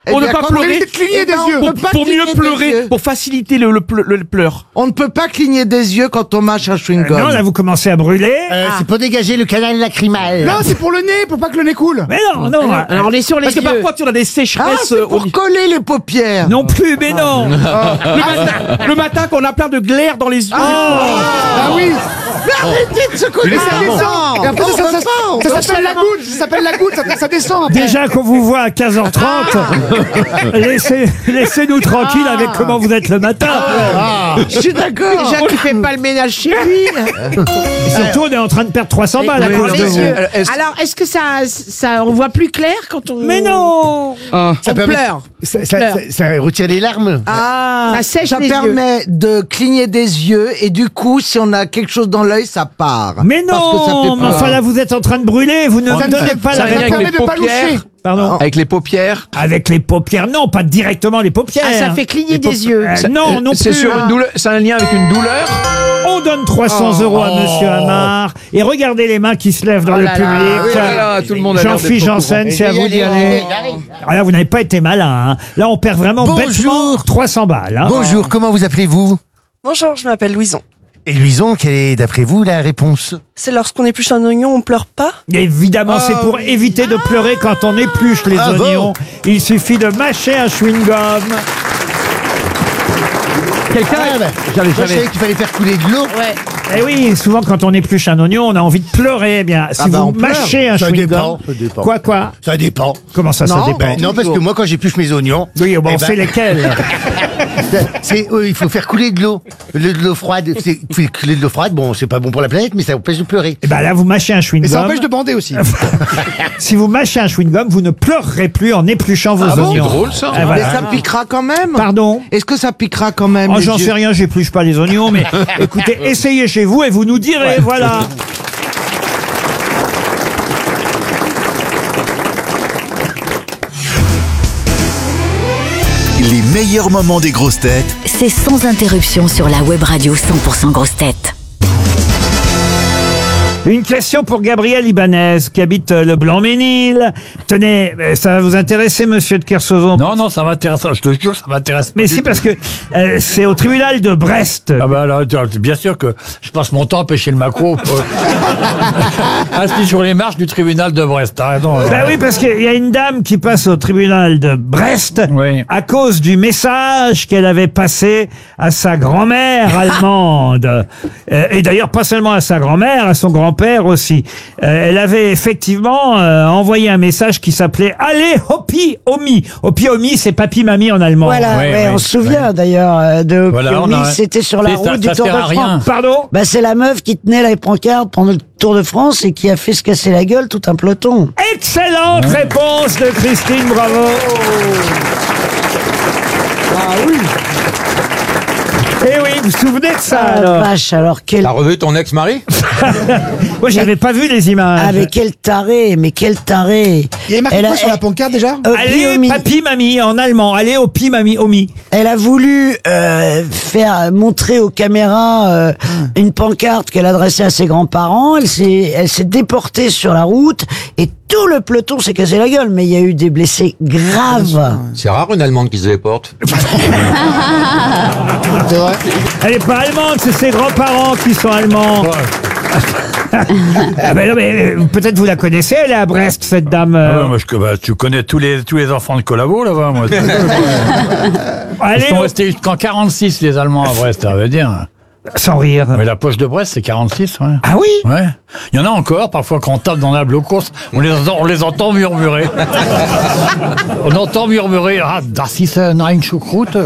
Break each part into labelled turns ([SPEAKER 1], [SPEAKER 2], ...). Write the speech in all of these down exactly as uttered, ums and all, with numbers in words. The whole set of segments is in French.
[SPEAKER 1] Pour
[SPEAKER 2] Eh
[SPEAKER 1] ne
[SPEAKER 2] bien,
[SPEAKER 1] pas
[SPEAKER 2] quand
[SPEAKER 1] pleurer.
[SPEAKER 2] on dit cligner des
[SPEAKER 1] Pour-
[SPEAKER 2] yeux.
[SPEAKER 1] Pour,
[SPEAKER 2] On peut pas
[SPEAKER 1] pour mieux
[SPEAKER 2] cligner des
[SPEAKER 1] pleurer,
[SPEAKER 2] yeux.
[SPEAKER 1] pour faciliter le, le, ple- le pleur.
[SPEAKER 2] On ne peut pas cligner des yeux quand on mâche un chewing-gum.
[SPEAKER 3] Non, là, vous commencez à brûler.
[SPEAKER 4] Euh, C'est pour dégager le canal lacrymal.
[SPEAKER 5] Non, c'est pour le nez, pour pas que le nez coule.
[SPEAKER 3] Mais non, non. euh,
[SPEAKER 6] Alors on est sur les
[SPEAKER 1] Parce que
[SPEAKER 6] yeux.
[SPEAKER 1] parfois, tu as des
[SPEAKER 2] Ah,
[SPEAKER 1] sécheresses
[SPEAKER 2] c'est
[SPEAKER 1] euh, au
[SPEAKER 2] pour coller les paupières.
[SPEAKER 3] Non plus, mais non.
[SPEAKER 1] le matin, le matin, quand on a plein de glaire dans les yeux.
[SPEAKER 5] Ah oui.
[SPEAKER 2] Arrêtez de se coller
[SPEAKER 5] ça
[SPEAKER 2] les
[SPEAKER 5] descend.
[SPEAKER 2] dents.
[SPEAKER 5] Et après,
[SPEAKER 2] On
[SPEAKER 5] ça,
[SPEAKER 2] peut
[SPEAKER 5] ça,
[SPEAKER 2] pas, on
[SPEAKER 5] ça
[SPEAKER 2] peut
[SPEAKER 5] s'appelle la goutte. Ça s'appelle la goutte. Ça, ça descend après.
[SPEAKER 3] Déjà qu'on vous voit à quinze heures trente, laissez, laissez-nous tranquille avec comment vous êtes le matin.
[SPEAKER 2] Je suis d'accord.
[SPEAKER 6] Déjà qu'il fait pas le ménage chez lui.
[SPEAKER 3] Et surtout, on est en train de perdre trois cents balles à
[SPEAKER 6] Dans
[SPEAKER 3] cause de
[SPEAKER 6] les
[SPEAKER 3] vous.
[SPEAKER 6] yeux. Alors est-ce que ça, ça, on voit plus clair quand on.
[SPEAKER 3] Mais non.
[SPEAKER 6] On
[SPEAKER 4] permet-
[SPEAKER 6] pleure.
[SPEAKER 4] Ça, ça,
[SPEAKER 6] Pleure.
[SPEAKER 4] ça- ça retire les larmes.
[SPEAKER 2] Ah,
[SPEAKER 6] Ça sèche
[SPEAKER 2] ça
[SPEAKER 6] les
[SPEAKER 2] permet de cligner des yeux et du coup, si on a quelque chose dans l'œil, ça part.
[SPEAKER 3] Mais
[SPEAKER 2] Parce que ça
[SPEAKER 3] non.
[SPEAKER 2] fait
[SPEAKER 3] Mais
[SPEAKER 2] peur.
[SPEAKER 3] enfin là, vous êtes en train de brûler. Vous ne me donnez pas
[SPEAKER 5] ça
[SPEAKER 3] la
[SPEAKER 5] vient
[SPEAKER 3] réponse.
[SPEAKER 5] permet de pas loucher.
[SPEAKER 3] Pardon.
[SPEAKER 1] Avec les paupières.
[SPEAKER 3] Avec les paupières, non, pas directement les paupières.
[SPEAKER 6] Ah, ça fait cligner des yeux.
[SPEAKER 3] Euh, non, non
[SPEAKER 1] C'est
[SPEAKER 3] plus.
[SPEAKER 1] sur une douleur. C'est un lien avec une douleur.
[SPEAKER 3] On donne trois cents euros à Monsieur Hamar. Et regardez les mains qui se lèvent dans
[SPEAKER 6] Oh
[SPEAKER 3] le
[SPEAKER 6] là là,
[SPEAKER 3] public.
[SPEAKER 1] oui, là, là, tout le monde a l'air
[SPEAKER 3] Jean-Philippe
[SPEAKER 1] d'être au
[SPEAKER 3] Janssen, c'est à vous d'y
[SPEAKER 4] Allez,
[SPEAKER 3] aller.
[SPEAKER 4] allez, allez.
[SPEAKER 3] Ah là, vous n'avez pas été malin. Hein. Là, on perd vraiment
[SPEAKER 4] Bonjour.
[SPEAKER 3] bêtement trois cents balles. Hein.
[SPEAKER 4] Bonjour, comment vous appelez-vous?
[SPEAKER 7] Bonjour, je m'appelle Louison.
[SPEAKER 4] Et Louison, quelle est d'après vous la réponse?
[SPEAKER 7] C'est lorsqu'on épluche un oignon, on pleure pas?
[SPEAKER 3] Évidemment, c'est pour éviter de pleurer quand on épluche les
[SPEAKER 4] Ah bon
[SPEAKER 3] oignons. Il suffit de mâcher un chewing-gum.
[SPEAKER 1] Quelqu'un.
[SPEAKER 4] Ah, bah,
[SPEAKER 1] J'avais
[SPEAKER 4] moi, je
[SPEAKER 1] jamais.
[SPEAKER 4] savais qu'il fallait faire couler de l'eau.
[SPEAKER 6] Ouais.
[SPEAKER 3] Et oui, souvent quand on épluche un oignon, on a envie de pleurer. Eh bien, si
[SPEAKER 2] Ah bah,
[SPEAKER 3] vous
[SPEAKER 2] on pleure.
[SPEAKER 3] mâchez un
[SPEAKER 4] Ça
[SPEAKER 3] chewing-gum,
[SPEAKER 4] dépend, ça dépend.
[SPEAKER 3] quoi quoi
[SPEAKER 4] Ça dépend.
[SPEAKER 3] Comment ça, ça
[SPEAKER 2] Non,
[SPEAKER 3] dépend
[SPEAKER 4] Ben, non, parce que moi, quand j'épluche mes oignons,
[SPEAKER 3] Oui, bon,
[SPEAKER 4] eh
[SPEAKER 3] on
[SPEAKER 4] ben,
[SPEAKER 3] sait lesquels.
[SPEAKER 4] c'est, euh, il faut faire couler de l'eau. Le- De l'eau froide. C'est, couler de l'eau froide, bon, c'est pas bon pour la planète, mais ça empêche de pleurer.
[SPEAKER 3] Et ben là, vous mâchez un
[SPEAKER 5] Et ça
[SPEAKER 3] chewing-gum.
[SPEAKER 5] empêche de bander aussi.
[SPEAKER 3] Si vous mâchez un chewing-gum, vous ne pleurerez plus en épluchant vos
[SPEAKER 1] Ah bon,
[SPEAKER 3] oignons.
[SPEAKER 1] c'est drôle, ça.
[SPEAKER 3] Ah,
[SPEAKER 2] Mais
[SPEAKER 3] voilà.
[SPEAKER 2] ça piquera quand même.
[SPEAKER 3] Pardon.
[SPEAKER 2] Est-ce que ça piquera quand même
[SPEAKER 3] Oh,
[SPEAKER 2] les
[SPEAKER 3] j'en
[SPEAKER 2] yeux
[SPEAKER 3] sais rien, j'épluche pas les oignons, mais écoutez, essayez chez vous et vous nous direz, voilà.
[SPEAKER 8] Les meilleurs moments des grosses têtes
[SPEAKER 9] C'est sans interruption sur la web radio cent pour cent grosses têtes.
[SPEAKER 3] Une question pour Gabriel Ibanez, qui habite euh, le Blanc-Ménil. Tenez, euh, ça va vous intéresser, monsieur de Kersauzon?
[SPEAKER 10] Non, non, ça m'intéresse, je te jure, ça m'intéresse.
[SPEAKER 3] Mais si, parce que euh, c'est au tribunal de Brest.
[SPEAKER 10] Ah bah là, tu- bien sûr que je passe mon temps à pêcher le maquereau. pour- Assis sur les marches du tribunal de Brest, t'as raison.
[SPEAKER 3] Ben oui, parce qu'il y a une dame qui passe au tribunal de Brest
[SPEAKER 10] Oui.
[SPEAKER 3] à cause du message qu'elle avait passé à sa grand-mère allemande. Euh, et d'ailleurs, pas seulement à sa grand-mère, à son grand-père aussi. Euh, elle avait effectivement euh, envoyé un message qui s'appelait « Allez, Hopi Omi ». Hopi Omi, c'est papy mamie en allemand.
[SPEAKER 11] Voilà,
[SPEAKER 10] Ouais,
[SPEAKER 11] ouais,
[SPEAKER 10] ouais,
[SPEAKER 11] on se souvient d'ailleurs euh, de
[SPEAKER 10] Voilà, on
[SPEAKER 11] Piomi,
[SPEAKER 10] a-
[SPEAKER 11] c'était sur la
[SPEAKER 10] C'est ça,
[SPEAKER 11] route
[SPEAKER 10] ça
[SPEAKER 11] du Tour
[SPEAKER 10] sert
[SPEAKER 11] de
[SPEAKER 10] à rien.
[SPEAKER 11] France.
[SPEAKER 3] Pardon?
[SPEAKER 11] Bah, c'est la meuf qui tenait la pancarte pendant le Tour de France et qui a fait se casser la gueule tout un peloton.
[SPEAKER 3] Excellente réponse de Christine, bravo.
[SPEAKER 2] Ah oui.
[SPEAKER 3] Eh oui, vous vous souvenez de ça
[SPEAKER 11] Ah,
[SPEAKER 3] alors?
[SPEAKER 11] vache, alors quel...
[SPEAKER 12] T'as revu ton ex-mari?
[SPEAKER 3] Moi, j'avais pas vu les images.
[SPEAKER 11] Ah, mais quel taré, mais quel taré.
[SPEAKER 5] Il y a marqué
[SPEAKER 11] Elle
[SPEAKER 5] quoi
[SPEAKER 11] a-
[SPEAKER 5] sur la
[SPEAKER 11] elle-
[SPEAKER 5] pancarte déjà?
[SPEAKER 11] Euh,
[SPEAKER 3] Allez,
[SPEAKER 11] Piomi.
[SPEAKER 3] papy mamie en allemand. Allez, Hopi mamie Omi.
[SPEAKER 11] Elle a voulu euh, faire montrer aux caméras euh, une pancarte qu'elle adressait à ses grands-parents. Elle s'est, elle s'est déportée sur la route et tout le peloton s'est cassé la gueule. Mais il y a eu des blessés graves.
[SPEAKER 12] C'est rare une Allemande qui se déporte.
[SPEAKER 5] C'est vrai.
[SPEAKER 3] Elle est pas allemande, c'est ses grands-parents qui sont allemands. Ah ben non, mais euh, peut-être vous la connaissez, elle est à Brest, cette dame.
[SPEAKER 10] Ah
[SPEAKER 3] euh.
[SPEAKER 10] ouais, moi, je, bah, tu connais tous les, tous les enfants de Collabo là-bas, moi. Ils
[SPEAKER 3] Allez,
[SPEAKER 10] sont
[SPEAKER 3] oh,
[SPEAKER 10] restés jusqu'en quarante-six, les Allemands, à Brest, ça veut dire.
[SPEAKER 3] sans rire.
[SPEAKER 10] Mais la poche de Brest, c'est quarante-six, ouais.
[SPEAKER 3] Ah oui?
[SPEAKER 10] Ouais. Il y en a encore, parfois, quand on tape dans la bloc-course, on les entend, on les entend murmurer. On entend murmurer, ah, das ist ein Schuhkrut.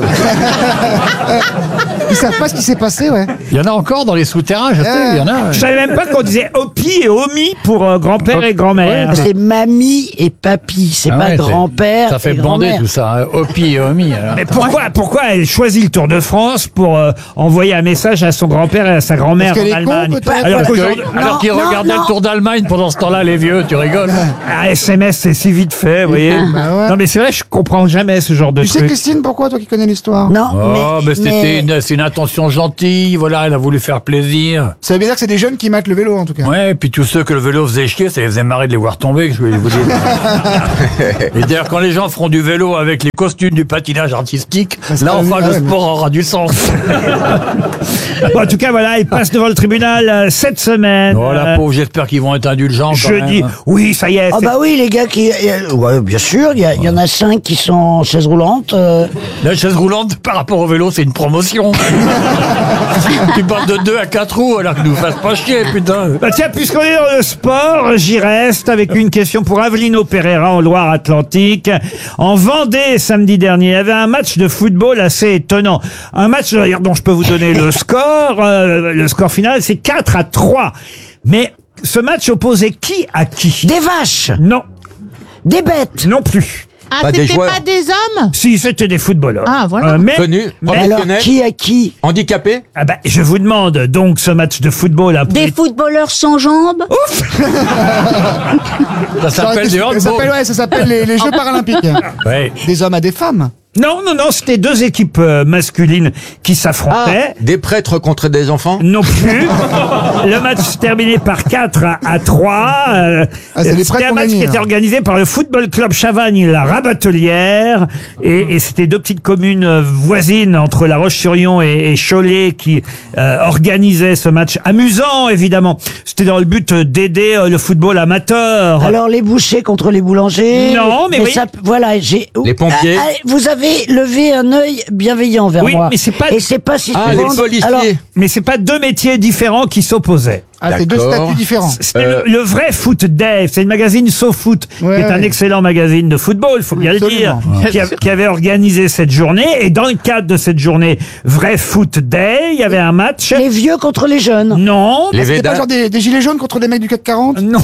[SPEAKER 5] Ils savent pas ce qui s'est passé, ouais.
[SPEAKER 10] Il y en a encore dans les souterrains, je sais, il y en a. ouais.
[SPEAKER 3] Je savais même pas qu'on disait Hopi et Omi pour euh, grand-père et grand-mère.
[SPEAKER 11] C'est mamie et papy, c'est
[SPEAKER 10] Ah
[SPEAKER 11] pas
[SPEAKER 10] ouais, c'est-
[SPEAKER 11] grand-père
[SPEAKER 10] Ça fait
[SPEAKER 11] et
[SPEAKER 10] bander
[SPEAKER 11] grand-mère.
[SPEAKER 10] tout ça, hein. Hopi et Omi, alors.
[SPEAKER 3] Mais pourquoi, pourquoi elle choisit le Tour de France pour euh, envoyer un message à à son grand-père et à sa grand-mère
[SPEAKER 5] Parce
[SPEAKER 3] en
[SPEAKER 5] qu'elle est con,
[SPEAKER 3] Allemagne.
[SPEAKER 5] peut-être.
[SPEAKER 3] Alors
[SPEAKER 10] Alors
[SPEAKER 3] qu'aujourd'hui-
[SPEAKER 10] que- alors qu'ils
[SPEAKER 11] non,
[SPEAKER 10] regardaient
[SPEAKER 11] non.
[SPEAKER 10] le Tour d'Allemagne pendant ce temps-là, les vieux, tu rigoles.
[SPEAKER 3] Ah, S M S, c'est si vite fait, vous voyez.
[SPEAKER 5] Bah ouais.
[SPEAKER 3] Non, mais c'est vrai, je comprends jamais ce genre de
[SPEAKER 5] Tu sais,
[SPEAKER 3] truc.
[SPEAKER 5] Christine, pourquoi, toi qui connais l'histoire?
[SPEAKER 11] Non,
[SPEAKER 10] Oh, mais,
[SPEAKER 11] mais,
[SPEAKER 10] c'était
[SPEAKER 11] mais-
[SPEAKER 10] une, c'est une intention gentille, voilà, elle a voulu faire plaisir.
[SPEAKER 5] Ça veut bien dire que c'est des jeunes qui matent le vélo, en tout cas.
[SPEAKER 10] Ouais, et puis tous ceux que le vélo faisait chier, ça les faisait marrer de les voir tomber, que je voulais vous dire. Et d'ailleurs, quand les gens feront du vélo avec les costumes du patinage artistique,
[SPEAKER 5] sera
[SPEAKER 10] là, enfin,
[SPEAKER 5] mieux,
[SPEAKER 10] le
[SPEAKER 5] ouais, mais-
[SPEAKER 10] sport aura du sens.
[SPEAKER 3] Bon, en tout cas, voilà, il passe devant le tribunal euh, cette semaine.
[SPEAKER 10] Oh, la
[SPEAKER 3] Euh,
[SPEAKER 10] pauvre, j'espère qu'ils vont être indulgents. quand
[SPEAKER 3] Jeudi.
[SPEAKER 10] même.
[SPEAKER 3] Oui, ça y est.
[SPEAKER 11] Ah
[SPEAKER 3] c'est-
[SPEAKER 11] bah oui, les gars qui... euh, Ouais, bien sûr, il y, a- il y en a cinq qui sont en chaise roulante. euh,
[SPEAKER 10] La chaise roulante, par rapport au vélo, c'est une promotion. Tu parles de deux à quatre roues, alors qu'ils nous fassent pas chier, putain.
[SPEAKER 3] Bah tiens, puisqu'on est dans le sport, j'y reste avec une question pour Avelino Pereira en Loire-Atlantique. En Vendée, samedi dernier, il y avait un match de football assez étonnant. Un match d'ailleurs dont je peux vous donner le score. euh, le score final, c'est quatre à trois. Mais ce match opposait qui à qui?
[SPEAKER 11] Des vaches,
[SPEAKER 3] Non,
[SPEAKER 11] des bêtes.
[SPEAKER 3] non plus.
[SPEAKER 6] Ah,
[SPEAKER 12] Pas des
[SPEAKER 6] c'était
[SPEAKER 12] joueurs.
[SPEAKER 6] pas des hommes?
[SPEAKER 3] Si, c'était des footballeurs.
[SPEAKER 6] Ah, voilà.
[SPEAKER 3] Euh, mais,
[SPEAKER 12] Connus,
[SPEAKER 3] mais-
[SPEAKER 11] Alors,
[SPEAKER 12] professionnels,
[SPEAKER 11] qui à qui?
[SPEAKER 12] handicapés.
[SPEAKER 3] ah bah, je vous demande donc ce match de football un peu.
[SPEAKER 9] Des footballeurs sans jambes?
[SPEAKER 10] Ça
[SPEAKER 5] Ça, aurait
[SPEAKER 10] s'appelle
[SPEAKER 5] été-
[SPEAKER 10] des
[SPEAKER 5] ça
[SPEAKER 10] handballs.
[SPEAKER 5] s'appelle ouais, ça s'appelle les, les Jeux Paralympiques.
[SPEAKER 10] Ouais.
[SPEAKER 5] Des hommes à des femmes.
[SPEAKER 3] Non, non, non, c'était deux équipes euh, masculines qui s'affrontaient.
[SPEAKER 12] Des prêtres contre des enfants.
[SPEAKER 3] Non plus. Le match se terminait par quatre à trois. Euh,
[SPEAKER 5] Ah, c'est les
[SPEAKER 3] c'était
[SPEAKER 5] prêtres
[SPEAKER 3] un
[SPEAKER 5] qui ont
[SPEAKER 3] match
[SPEAKER 5] gagné,
[SPEAKER 3] qui était
[SPEAKER 5] hein.
[SPEAKER 3] organisé par le Football Club Chavagne, la Rabatelière. Et, et c'était deux petites communes euh, voisines entre La Roche-sur-Yon et, et Cholet qui euh, organisaient ce match amusant, évidemment. C'était dans le but d'aider euh, le football amateur.
[SPEAKER 11] Alors les bouchers contre les boulangers.
[SPEAKER 3] Non, mais
[SPEAKER 11] les
[SPEAKER 3] oui.
[SPEAKER 11] sap- Voilà, j'ai.
[SPEAKER 12] Les pompiers.
[SPEAKER 11] Ah, ah, vous avez levé un œil bienveillant vers
[SPEAKER 3] Oui,
[SPEAKER 11] moi.
[SPEAKER 3] mais c'est pas-
[SPEAKER 11] Et c'est pas si
[SPEAKER 12] Ah,
[SPEAKER 11] souvent-
[SPEAKER 12] les policiers.
[SPEAKER 11] Alors,
[SPEAKER 3] Mais c'est pas deux métiers différents qui s'opposaient.
[SPEAKER 5] Ah, c'est deux
[SPEAKER 12] D'accord.
[SPEAKER 5] statuts différents.
[SPEAKER 3] C'était
[SPEAKER 12] Euh,
[SPEAKER 3] le, le vrai Foot Day, c'est le magazine SoFoot,
[SPEAKER 5] Ouais,
[SPEAKER 3] qui est un
[SPEAKER 5] ouais.
[SPEAKER 3] excellent magazine de football, il faut bien
[SPEAKER 5] Absolument.
[SPEAKER 3] le dire, qui, a- qui avait organisé cette journée. Et dans le cadre de cette journée Vrai Foot Day, il y avait un match.
[SPEAKER 11] les vieux contre les jeunes.
[SPEAKER 3] Non,
[SPEAKER 12] Les
[SPEAKER 5] C'était pas
[SPEAKER 12] Védas.
[SPEAKER 5] genre des, des gilets jaunes contre des mecs du CAC quarante?
[SPEAKER 3] non.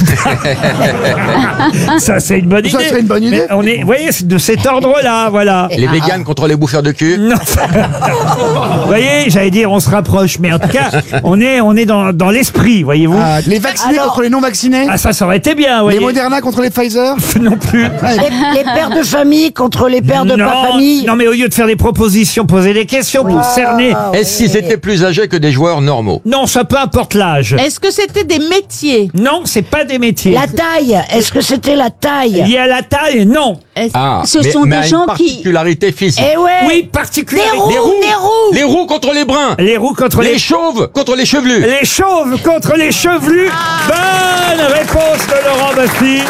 [SPEAKER 3] Ça, c'est une bonne idée.
[SPEAKER 5] Ça serait une bonne idée.
[SPEAKER 3] Mais on est, vous voyez, c'est de cet ordre-là, voilà.
[SPEAKER 12] Les véganes contre les bouffeurs de cul.
[SPEAKER 3] Non. Vous voyez, j'allais dire, on se rapproche, mais en tout cas, on est, on est dans, dans l'esprit, voyez-vous.
[SPEAKER 5] Ah, les vaccinés
[SPEAKER 11] Alors-
[SPEAKER 5] contre les non vaccinés?
[SPEAKER 3] Ah, ça, ça aurait été bien, vous
[SPEAKER 5] Les
[SPEAKER 3] voyez.
[SPEAKER 5] Moderna contre les Pfizer?
[SPEAKER 3] Non plus.
[SPEAKER 11] Les, les pères de famille contre les pères de
[SPEAKER 3] non,
[SPEAKER 11] pas famille.
[SPEAKER 3] non, mais au lieu de faire des propositions, poser des questions pour cerner.
[SPEAKER 12] Est-ce qu'ils étaient plus âgés que des joueurs normaux?
[SPEAKER 3] Non, ça peu importe l'âge.
[SPEAKER 6] Est-ce que c'était des métiers?
[SPEAKER 3] Non, c'est pas des métiers.
[SPEAKER 11] La taille. Est-ce que c'était la taille?
[SPEAKER 3] Lié à la taille, non.
[SPEAKER 6] Est-ce-
[SPEAKER 12] Ah,
[SPEAKER 9] Ce
[SPEAKER 12] mais,
[SPEAKER 9] sont
[SPEAKER 12] mais
[SPEAKER 9] des
[SPEAKER 12] à
[SPEAKER 9] gens
[SPEAKER 12] une
[SPEAKER 9] qui-
[SPEAKER 12] particularité physique.
[SPEAKER 11] Eh ouais.
[SPEAKER 3] Oui, particulier.
[SPEAKER 11] Des roues,
[SPEAKER 12] Les roues.
[SPEAKER 11] des roues.
[SPEAKER 12] Les roues contre les bruns.
[SPEAKER 3] Les roues contre les...
[SPEAKER 12] Les chauves contre les chevelus.
[SPEAKER 3] Les chauves contre les chevelus. Bonne réponse de Laurent Baffy.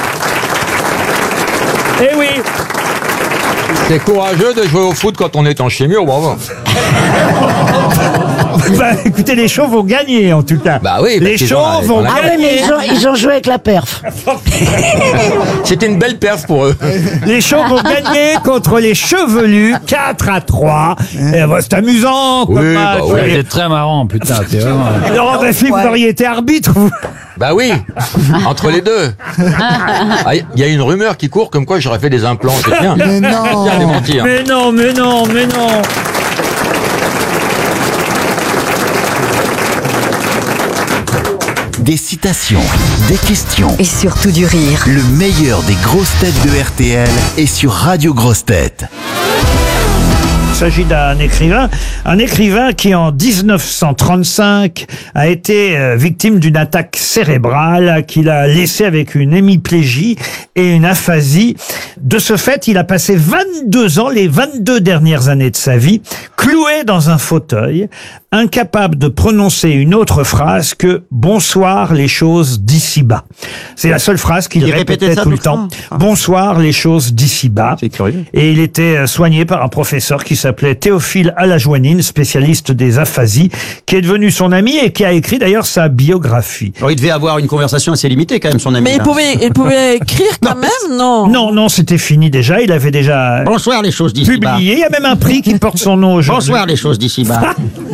[SPEAKER 3] Eh oui.
[SPEAKER 12] C'est courageux de jouer au foot quand on est en chimio, bravo.
[SPEAKER 3] Bah, écoutez, les chauves vont gagner, en tout cas.
[SPEAKER 12] Bah oui, parce
[SPEAKER 3] les
[SPEAKER 12] qu'ils ont
[SPEAKER 3] chauves
[SPEAKER 12] la-
[SPEAKER 3] vont
[SPEAKER 12] on a-
[SPEAKER 11] Ah ouais, mais
[SPEAKER 3] gagner.
[SPEAKER 11] ils ont, ils ont joué avec la perf.
[SPEAKER 12] C'était une belle perf pour eux.
[SPEAKER 3] Les chauves vont gagner contre les chevelus, quatre à trois. Et bah, c'est amusant, comme
[SPEAKER 12] Oui,
[SPEAKER 3] match.
[SPEAKER 12] bah
[SPEAKER 3] vous
[SPEAKER 12] oui.
[SPEAKER 3] voyez.
[SPEAKER 10] C'est très marrant, putain. C'est vraiment...
[SPEAKER 3] Laurent Baffy, vous auriez été arbitre, vous.
[SPEAKER 12] Bah oui, entre les deux. Ah, il y a une rumeur qui court comme quoi j'aurais fait des implants, c'est bien.
[SPEAKER 5] Mais non.
[SPEAKER 12] Bien démentir.
[SPEAKER 3] Mais non, mais non, mais non.
[SPEAKER 8] Des citations, des questions.
[SPEAKER 9] Et surtout du rire.
[SPEAKER 8] Le meilleur des grosses têtes de R T L est sur Radio Grosses Têtes.
[SPEAKER 3] Il s'agit d'un écrivain, un écrivain qui en dix-neuf cent trente-cinq a été euh, victime d'une attaque cérébrale qu'il a laissé avec une hémiplégie et une aphasie. De ce fait, il a passé vingt-deux ans, les vingt-deux dernières années de sa vie, cloué dans un fauteuil, incapable de prononcer une autre phrase que « Bonsoir les choses d'ici-bas ». C'est la seule phrase qu'il
[SPEAKER 1] Il
[SPEAKER 3] répétait
[SPEAKER 1] répétait ça
[SPEAKER 3] tout le
[SPEAKER 1] tout le
[SPEAKER 3] temps.
[SPEAKER 1] temps.
[SPEAKER 3] « Bonsoir les choses d'ici-bas ».
[SPEAKER 1] C'est curieux.
[SPEAKER 3] Et il était euh, soigné par un professeur qui s'appelait Théophile Alajoanine, spécialiste des aphasies, qui est devenu son ami et qui a écrit d'ailleurs sa biographie.
[SPEAKER 1] Alors, il devait avoir une conversation assez limitée quand même, son ami.
[SPEAKER 7] Mais il
[SPEAKER 1] là.
[SPEAKER 7] pouvait, il pouvait écrire quand même, non?
[SPEAKER 3] Non, non, c'était fini déjà. Il avait déjà
[SPEAKER 1] Bonsoir les choses d'ici bas.
[SPEAKER 3] publié. Il y a même un prix qui porte son nom aujourd'hui.
[SPEAKER 1] Bonsoir les choses d'ici bas.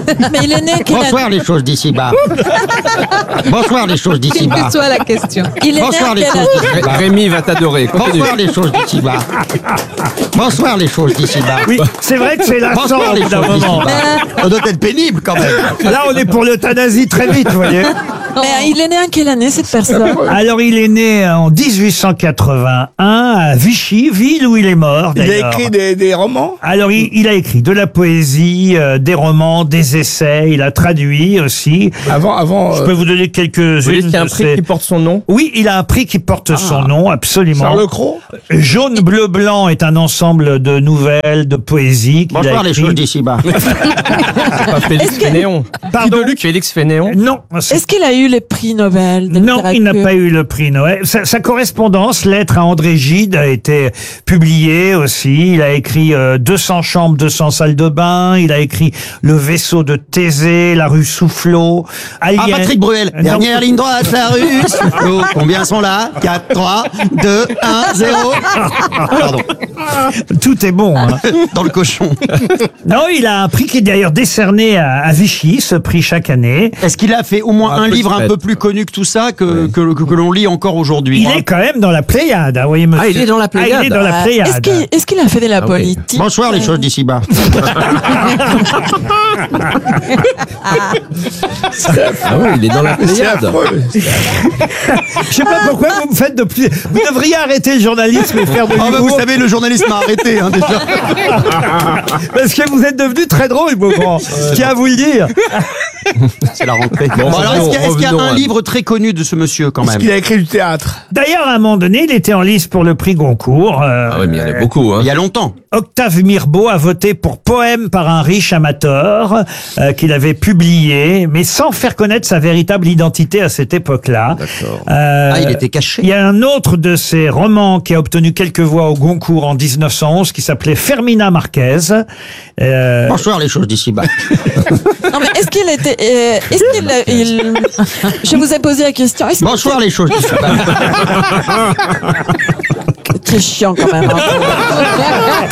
[SPEAKER 7] Mais il est né quelle année?
[SPEAKER 4] Bonsoir les choses d'ici-bas. Bonsoir les choses d'ici-bas.
[SPEAKER 7] Quelle que soit la question. Il est
[SPEAKER 4] Bonsoir
[SPEAKER 7] né
[SPEAKER 4] les
[SPEAKER 7] à quelle
[SPEAKER 4] choses
[SPEAKER 7] année?
[SPEAKER 4] d'ici-bas.
[SPEAKER 13] Rémi va t'adorer. Continue.
[SPEAKER 4] Bonsoir les choses d'ici-bas. Bonsoir les choses d'ici-bas.
[SPEAKER 3] Oui, c'est vrai que c'est lassant
[SPEAKER 4] Bonsoir
[SPEAKER 3] au
[SPEAKER 4] les
[SPEAKER 3] bout d'un
[SPEAKER 4] choses
[SPEAKER 3] moment.
[SPEAKER 4] d'ici-bas. Ça doit être pénible quand même.
[SPEAKER 3] Là, on est pour l'euthanasie très vite, vous voyez.
[SPEAKER 7] Mais il est né à quelle année cette personne?
[SPEAKER 3] Alors, il est né en dix-huit cent quatre-vingt-un à Vichy, ville où il est mort.
[SPEAKER 1] Il a
[SPEAKER 3] d'ailleurs.
[SPEAKER 1] écrit des, des romans.
[SPEAKER 3] Alors, il, il a écrit de la poésie, euh, des romans, des essais. Il a traduit aussi.
[SPEAKER 1] Avant, avant.
[SPEAKER 3] Je
[SPEAKER 1] euh,
[SPEAKER 3] peux vous donner quelques-unes.
[SPEAKER 13] Vous voyez qu'il y a un
[SPEAKER 3] de
[SPEAKER 13] prix
[SPEAKER 3] ces-
[SPEAKER 13] qui porte son nom?
[SPEAKER 3] Oui, il a un prix qui porte son nom, absolument.
[SPEAKER 1] Charles Cros.
[SPEAKER 3] Jaune, bleu, blanc est un ensemble de nouvelles, de poésie. qu'il a
[SPEAKER 4] Bonsoir les
[SPEAKER 3] écrit.
[SPEAKER 4] choses d'ici-bas.
[SPEAKER 13] C'est pas Félix
[SPEAKER 7] Est-ce que-
[SPEAKER 13] Fénéon.
[SPEAKER 3] Pardon.
[SPEAKER 13] Félix Fénéon.
[SPEAKER 3] Non. c'est-
[SPEAKER 7] Est-ce qu'il a eu les prix Nobel de
[SPEAKER 3] Non, il n'a
[SPEAKER 7] littérature?
[SPEAKER 3] pas eu le prix Noël. Sa, sa correspondance, lettre à André Gide, a été publiée aussi. Il a écrit euh, deux cents chambres, deux cents salles de bain. Il a écrit Le vaisseau de Thésée, La rue Soufflot.
[SPEAKER 4] Ah,
[SPEAKER 3] Alien-
[SPEAKER 4] Patrick Bruel.
[SPEAKER 3] Non.
[SPEAKER 4] Dernière ligne droite, la rue. Soufflot. Combien sont là? quatre, trois, deux, un, zéro. Pardon.
[SPEAKER 3] Tout est bon. Hein.
[SPEAKER 4] Dans le cochon.
[SPEAKER 3] Non, il a un prix qui est d'ailleurs décerné à, à Vichy, ce prix chaque année.
[SPEAKER 4] Est-ce qu'il a fait au moins
[SPEAKER 13] Un
[SPEAKER 4] un
[SPEAKER 13] peu
[SPEAKER 4] livre un
[SPEAKER 13] peut-être.
[SPEAKER 4] peu plus connu que tout ça, que, que, que, que l'on lit encore aujourd'hui?
[SPEAKER 3] Il est quand même dans la Pléiade, hein, vous voyez, monsieur.
[SPEAKER 13] Ah, il est dans la Pléiade.
[SPEAKER 3] Ah, il est dans la
[SPEAKER 7] Euh,
[SPEAKER 3] Pléiade.
[SPEAKER 7] Est-ce qu'il est-ce qu'il a fait de la
[SPEAKER 13] oui.
[SPEAKER 7] politique?
[SPEAKER 4] Bonsoir les choses d'ici-bas.
[SPEAKER 13] Ah oui, il est dans la Pléiade.
[SPEAKER 3] Je sais pas pourquoi vous me faites de plus. Vous devriez arrêter le journalisme et faire de
[SPEAKER 4] Oh bah
[SPEAKER 3] l'humour.
[SPEAKER 4] vous savez, le journaliste m'a arrêté hein, déjà.
[SPEAKER 3] Parce que vous êtes devenu très drôle, Beaugrand. Je tiens à vous le dire.
[SPEAKER 4] C'est la rentrée.
[SPEAKER 13] Bon,
[SPEAKER 4] Bon, alors, est-ce qu'il y a, est-ce qu'il y a
[SPEAKER 13] revenons
[SPEAKER 4] un
[SPEAKER 13] à-
[SPEAKER 4] livre très connu de ce monsieur quand
[SPEAKER 1] Parce
[SPEAKER 4] même?
[SPEAKER 1] qu'il a écrit du théâtre.
[SPEAKER 3] D'ailleurs, à un moment donné, il était en lice pour le prix Goncourt. Euh,
[SPEAKER 13] Ah oui, mais il y en a beaucoup. Hein.
[SPEAKER 4] Il y a longtemps.
[SPEAKER 3] Octave Mirbeau a voté pour Poème par un riche amateur euh, qu'il avait publié, mais sans faire connaître sa véritable identité à cette époque-là. Euh,
[SPEAKER 4] Ah, il était caché.
[SPEAKER 3] Il y a un autre de ses romans qui a obtenu quelques voix au Goncourt en dix-neuf cent onze qui s'appelait Fermina Marquez. Euh,
[SPEAKER 4] Bonsoir les choses d'ici-bas.
[SPEAKER 7] Non, mais est-ce qu'il était. euh, est-ce qu'il. a- il- Je vous ai posé la question. Est-ce qu'il
[SPEAKER 4] Bonsoir les choses d'ici-bas.
[SPEAKER 7] était très chiant quand même? hein.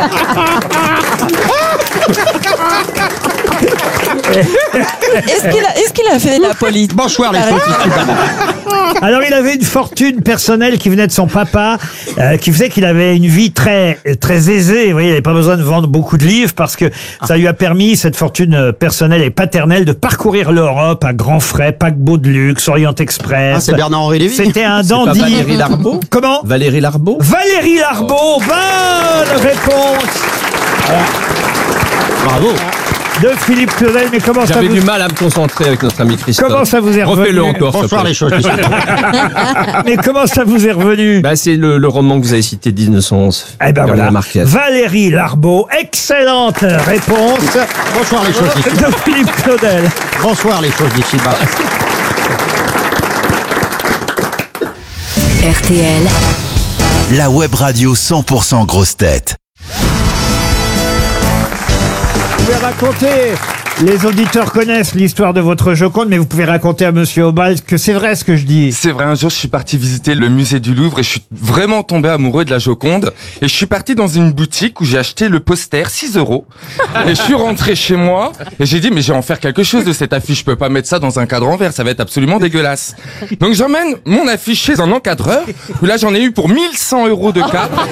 [SPEAKER 7] Est-ce qu'il a, est-ce qu'il a fait de la politique?
[SPEAKER 4] Bonsoir les choses d'ici-bas.
[SPEAKER 3] Alors, il avait une fortune personnelle qui venait de son papa, euh, qui faisait qu'il avait une vie très très aisée. Vous voyez, il n'avait pas besoin de vendre beaucoup de livres parce que ça lui a permis, cette fortune euh, personnelle et paternelle, de parcourir l'Europe à grands frais, paquebot de luxe, Orient Express.
[SPEAKER 4] Ah, c'est Bernard-Henri Lévy.
[SPEAKER 3] C'était un
[SPEAKER 13] C'est pas
[SPEAKER 3] dandy.
[SPEAKER 13] Valérie Larbaud?
[SPEAKER 3] Comment
[SPEAKER 13] Valérie Larbaud?
[SPEAKER 3] Valérie Larbaud. Bonne réponse
[SPEAKER 4] Bravo.
[SPEAKER 3] de Philippe Claudel. Mais comment ça
[SPEAKER 13] J'avais
[SPEAKER 3] vous...
[SPEAKER 13] du mal à me concentrer avec notre ami Christophe.
[SPEAKER 3] Comment ça vous est revenu?
[SPEAKER 13] Refais-le encore, s'il te
[SPEAKER 4] Bonsoir
[SPEAKER 13] plaît.
[SPEAKER 4] les choses d'ici-bas.
[SPEAKER 3] Mais comment ça vous est revenu?
[SPEAKER 13] Bah, c'est le, le roman que vous avez cité, dix-neuf cent onze.
[SPEAKER 3] Eh ben voilà.
[SPEAKER 13] Marquez.
[SPEAKER 3] Valérie Larbaud. Excellente réponse
[SPEAKER 4] Bonsoir les choses d'ici-bas.
[SPEAKER 3] de Philippe Claudel.
[SPEAKER 4] Bonsoir les choses d'ici-bas.
[SPEAKER 9] R T L,
[SPEAKER 8] La web radio cent pour cent grosse tête.
[SPEAKER 3] Vous pouvez raconter, les auditeurs connaissent l'histoire de votre Joconde, mais vous pouvez raconter à Monsieur Obal que c'est vrai ce que je dis.
[SPEAKER 14] C'est vrai, un jour je suis parti visiter le musée du Louvre et je suis vraiment tombé amoureux de la Joconde. Et je suis parti dans une boutique où j'ai acheté le poster, six euros. Et je suis rentré chez moi et j'ai dit mais je vais en faire quelque chose de cette affiche, je peux pas mettre ça dans un cadre en verre, ça va être absolument dégueulasse. Donc j'emmène mon affiche chez un encadreur, où là j'en ai eu pour mille cent euros de cadre.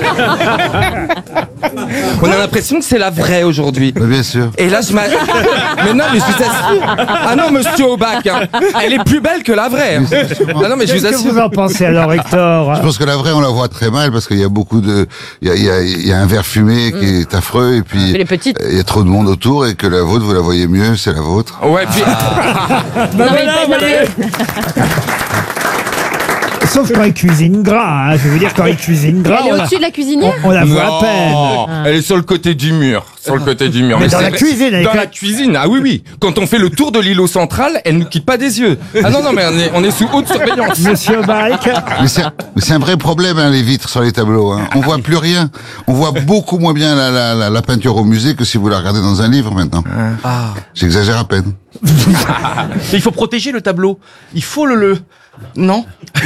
[SPEAKER 14] On a l'impression que c'est la vraie aujourd'hui.
[SPEAKER 15] Bien sûr.
[SPEAKER 14] Et là je m'a... Mais non, mais je vous assure. Ah non, monsieur Aubac, hein. Elle est plus belle que la vraie. hein. Ah non, mais je vous
[SPEAKER 3] Qu'est-ce que
[SPEAKER 14] assure.
[SPEAKER 3] vous en pensez alors, Hector?
[SPEAKER 15] Je pense que la vraie, on la voit très mal parce qu'il y a beaucoup de, il y a, il y a, il y a un verre fumé qui est affreux et puis
[SPEAKER 6] Elle est petite.
[SPEAKER 15] il y a trop de monde autour et que la vôtre, vous la voyez mieux, c'est la vôtre.
[SPEAKER 14] Ouais, puis...
[SPEAKER 3] Ben
[SPEAKER 6] Non, mais-
[SPEAKER 3] voilà,
[SPEAKER 6] non, mais-
[SPEAKER 3] Sauf quand il cuisine gras, hein. Je vais vous dire, quand il cuisine gras,
[SPEAKER 6] Elle est
[SPEAKER 3] on la,
[SPEAKER 6] au-dessus de la cuisinière?
[SPEAKER 3] on la voit à
[SPEAKER 14] Non,
[SPEAKER 3] peine.
[SPEAKER 14] elle est sur le côté du mur. Sur le côté du mur.
[SPEAKER 3] Mais dans
[SPEAKER 14] c'est
[SPEAKER 3] la
[SPEAKER 14] vrai-
[SPEAKER 3] cuisine, elle est
[SPEAKER 14] Dans
[SPEAKER 3] quand-
[SPEAKER 14] la cuisine, ah oui, oui. Quand on fait le tour de l'îlot central, elle nous quitte pas des yeux. Ah non, non, mais on est, on est sous haute surveillance.
[SPEAKER 3] Monsieur Balk.
[SPEAKER 15] Mais c'est, mais c'est un vrai problème, hein, les vitres sur les tableaux. Hein. On voit plus rien. On voit beaucoup moins bien la, la, la, la peinture au musée que si vous la regardez dans un livre maintenant.
[SPEAKER 14] Ah.
[SPEAKER 15] J'exagère à peine.
[SPEAKER 1] Il faut protéger le tableau. Il faut le le. Non.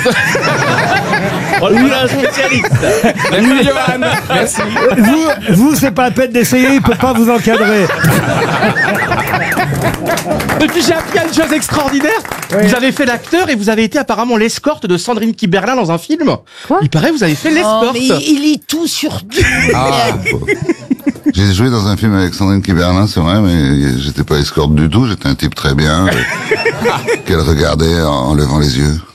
[SPEAKER 14] On a un spécialiste. Merci, Johan. Merci.
[SPEAKER 3] Vous, vous c'est pas la peine d'essayer, il peut pas vous encadrer.
[SPEAKER 1] Et puis j'ai appris une chose extraordinaire.
[SPEAKER 3] Oui.
[SPEAKER 1] Vous avez fait l'acteur et vous avez été apparemment l'escorte de Sandrine Kiberlin dans un film.
[SPEAKER 6] Quoi
[SPEAKER 1] Il paraît que vous avez fait
[SPEAKER 2] Oh,
[SPEAKER 1] l'escorte.
[SPEAKER 2] mais il, il lit tout sur tout.
[SPEAKER 15] Ah. J'ai joué dans un film avec Sandrine Kiberlin, c'est vrai, mais j'étais pas escorte du tout, j'étais un type très bien, euh, qu'elle regardait en, en levant les yeux.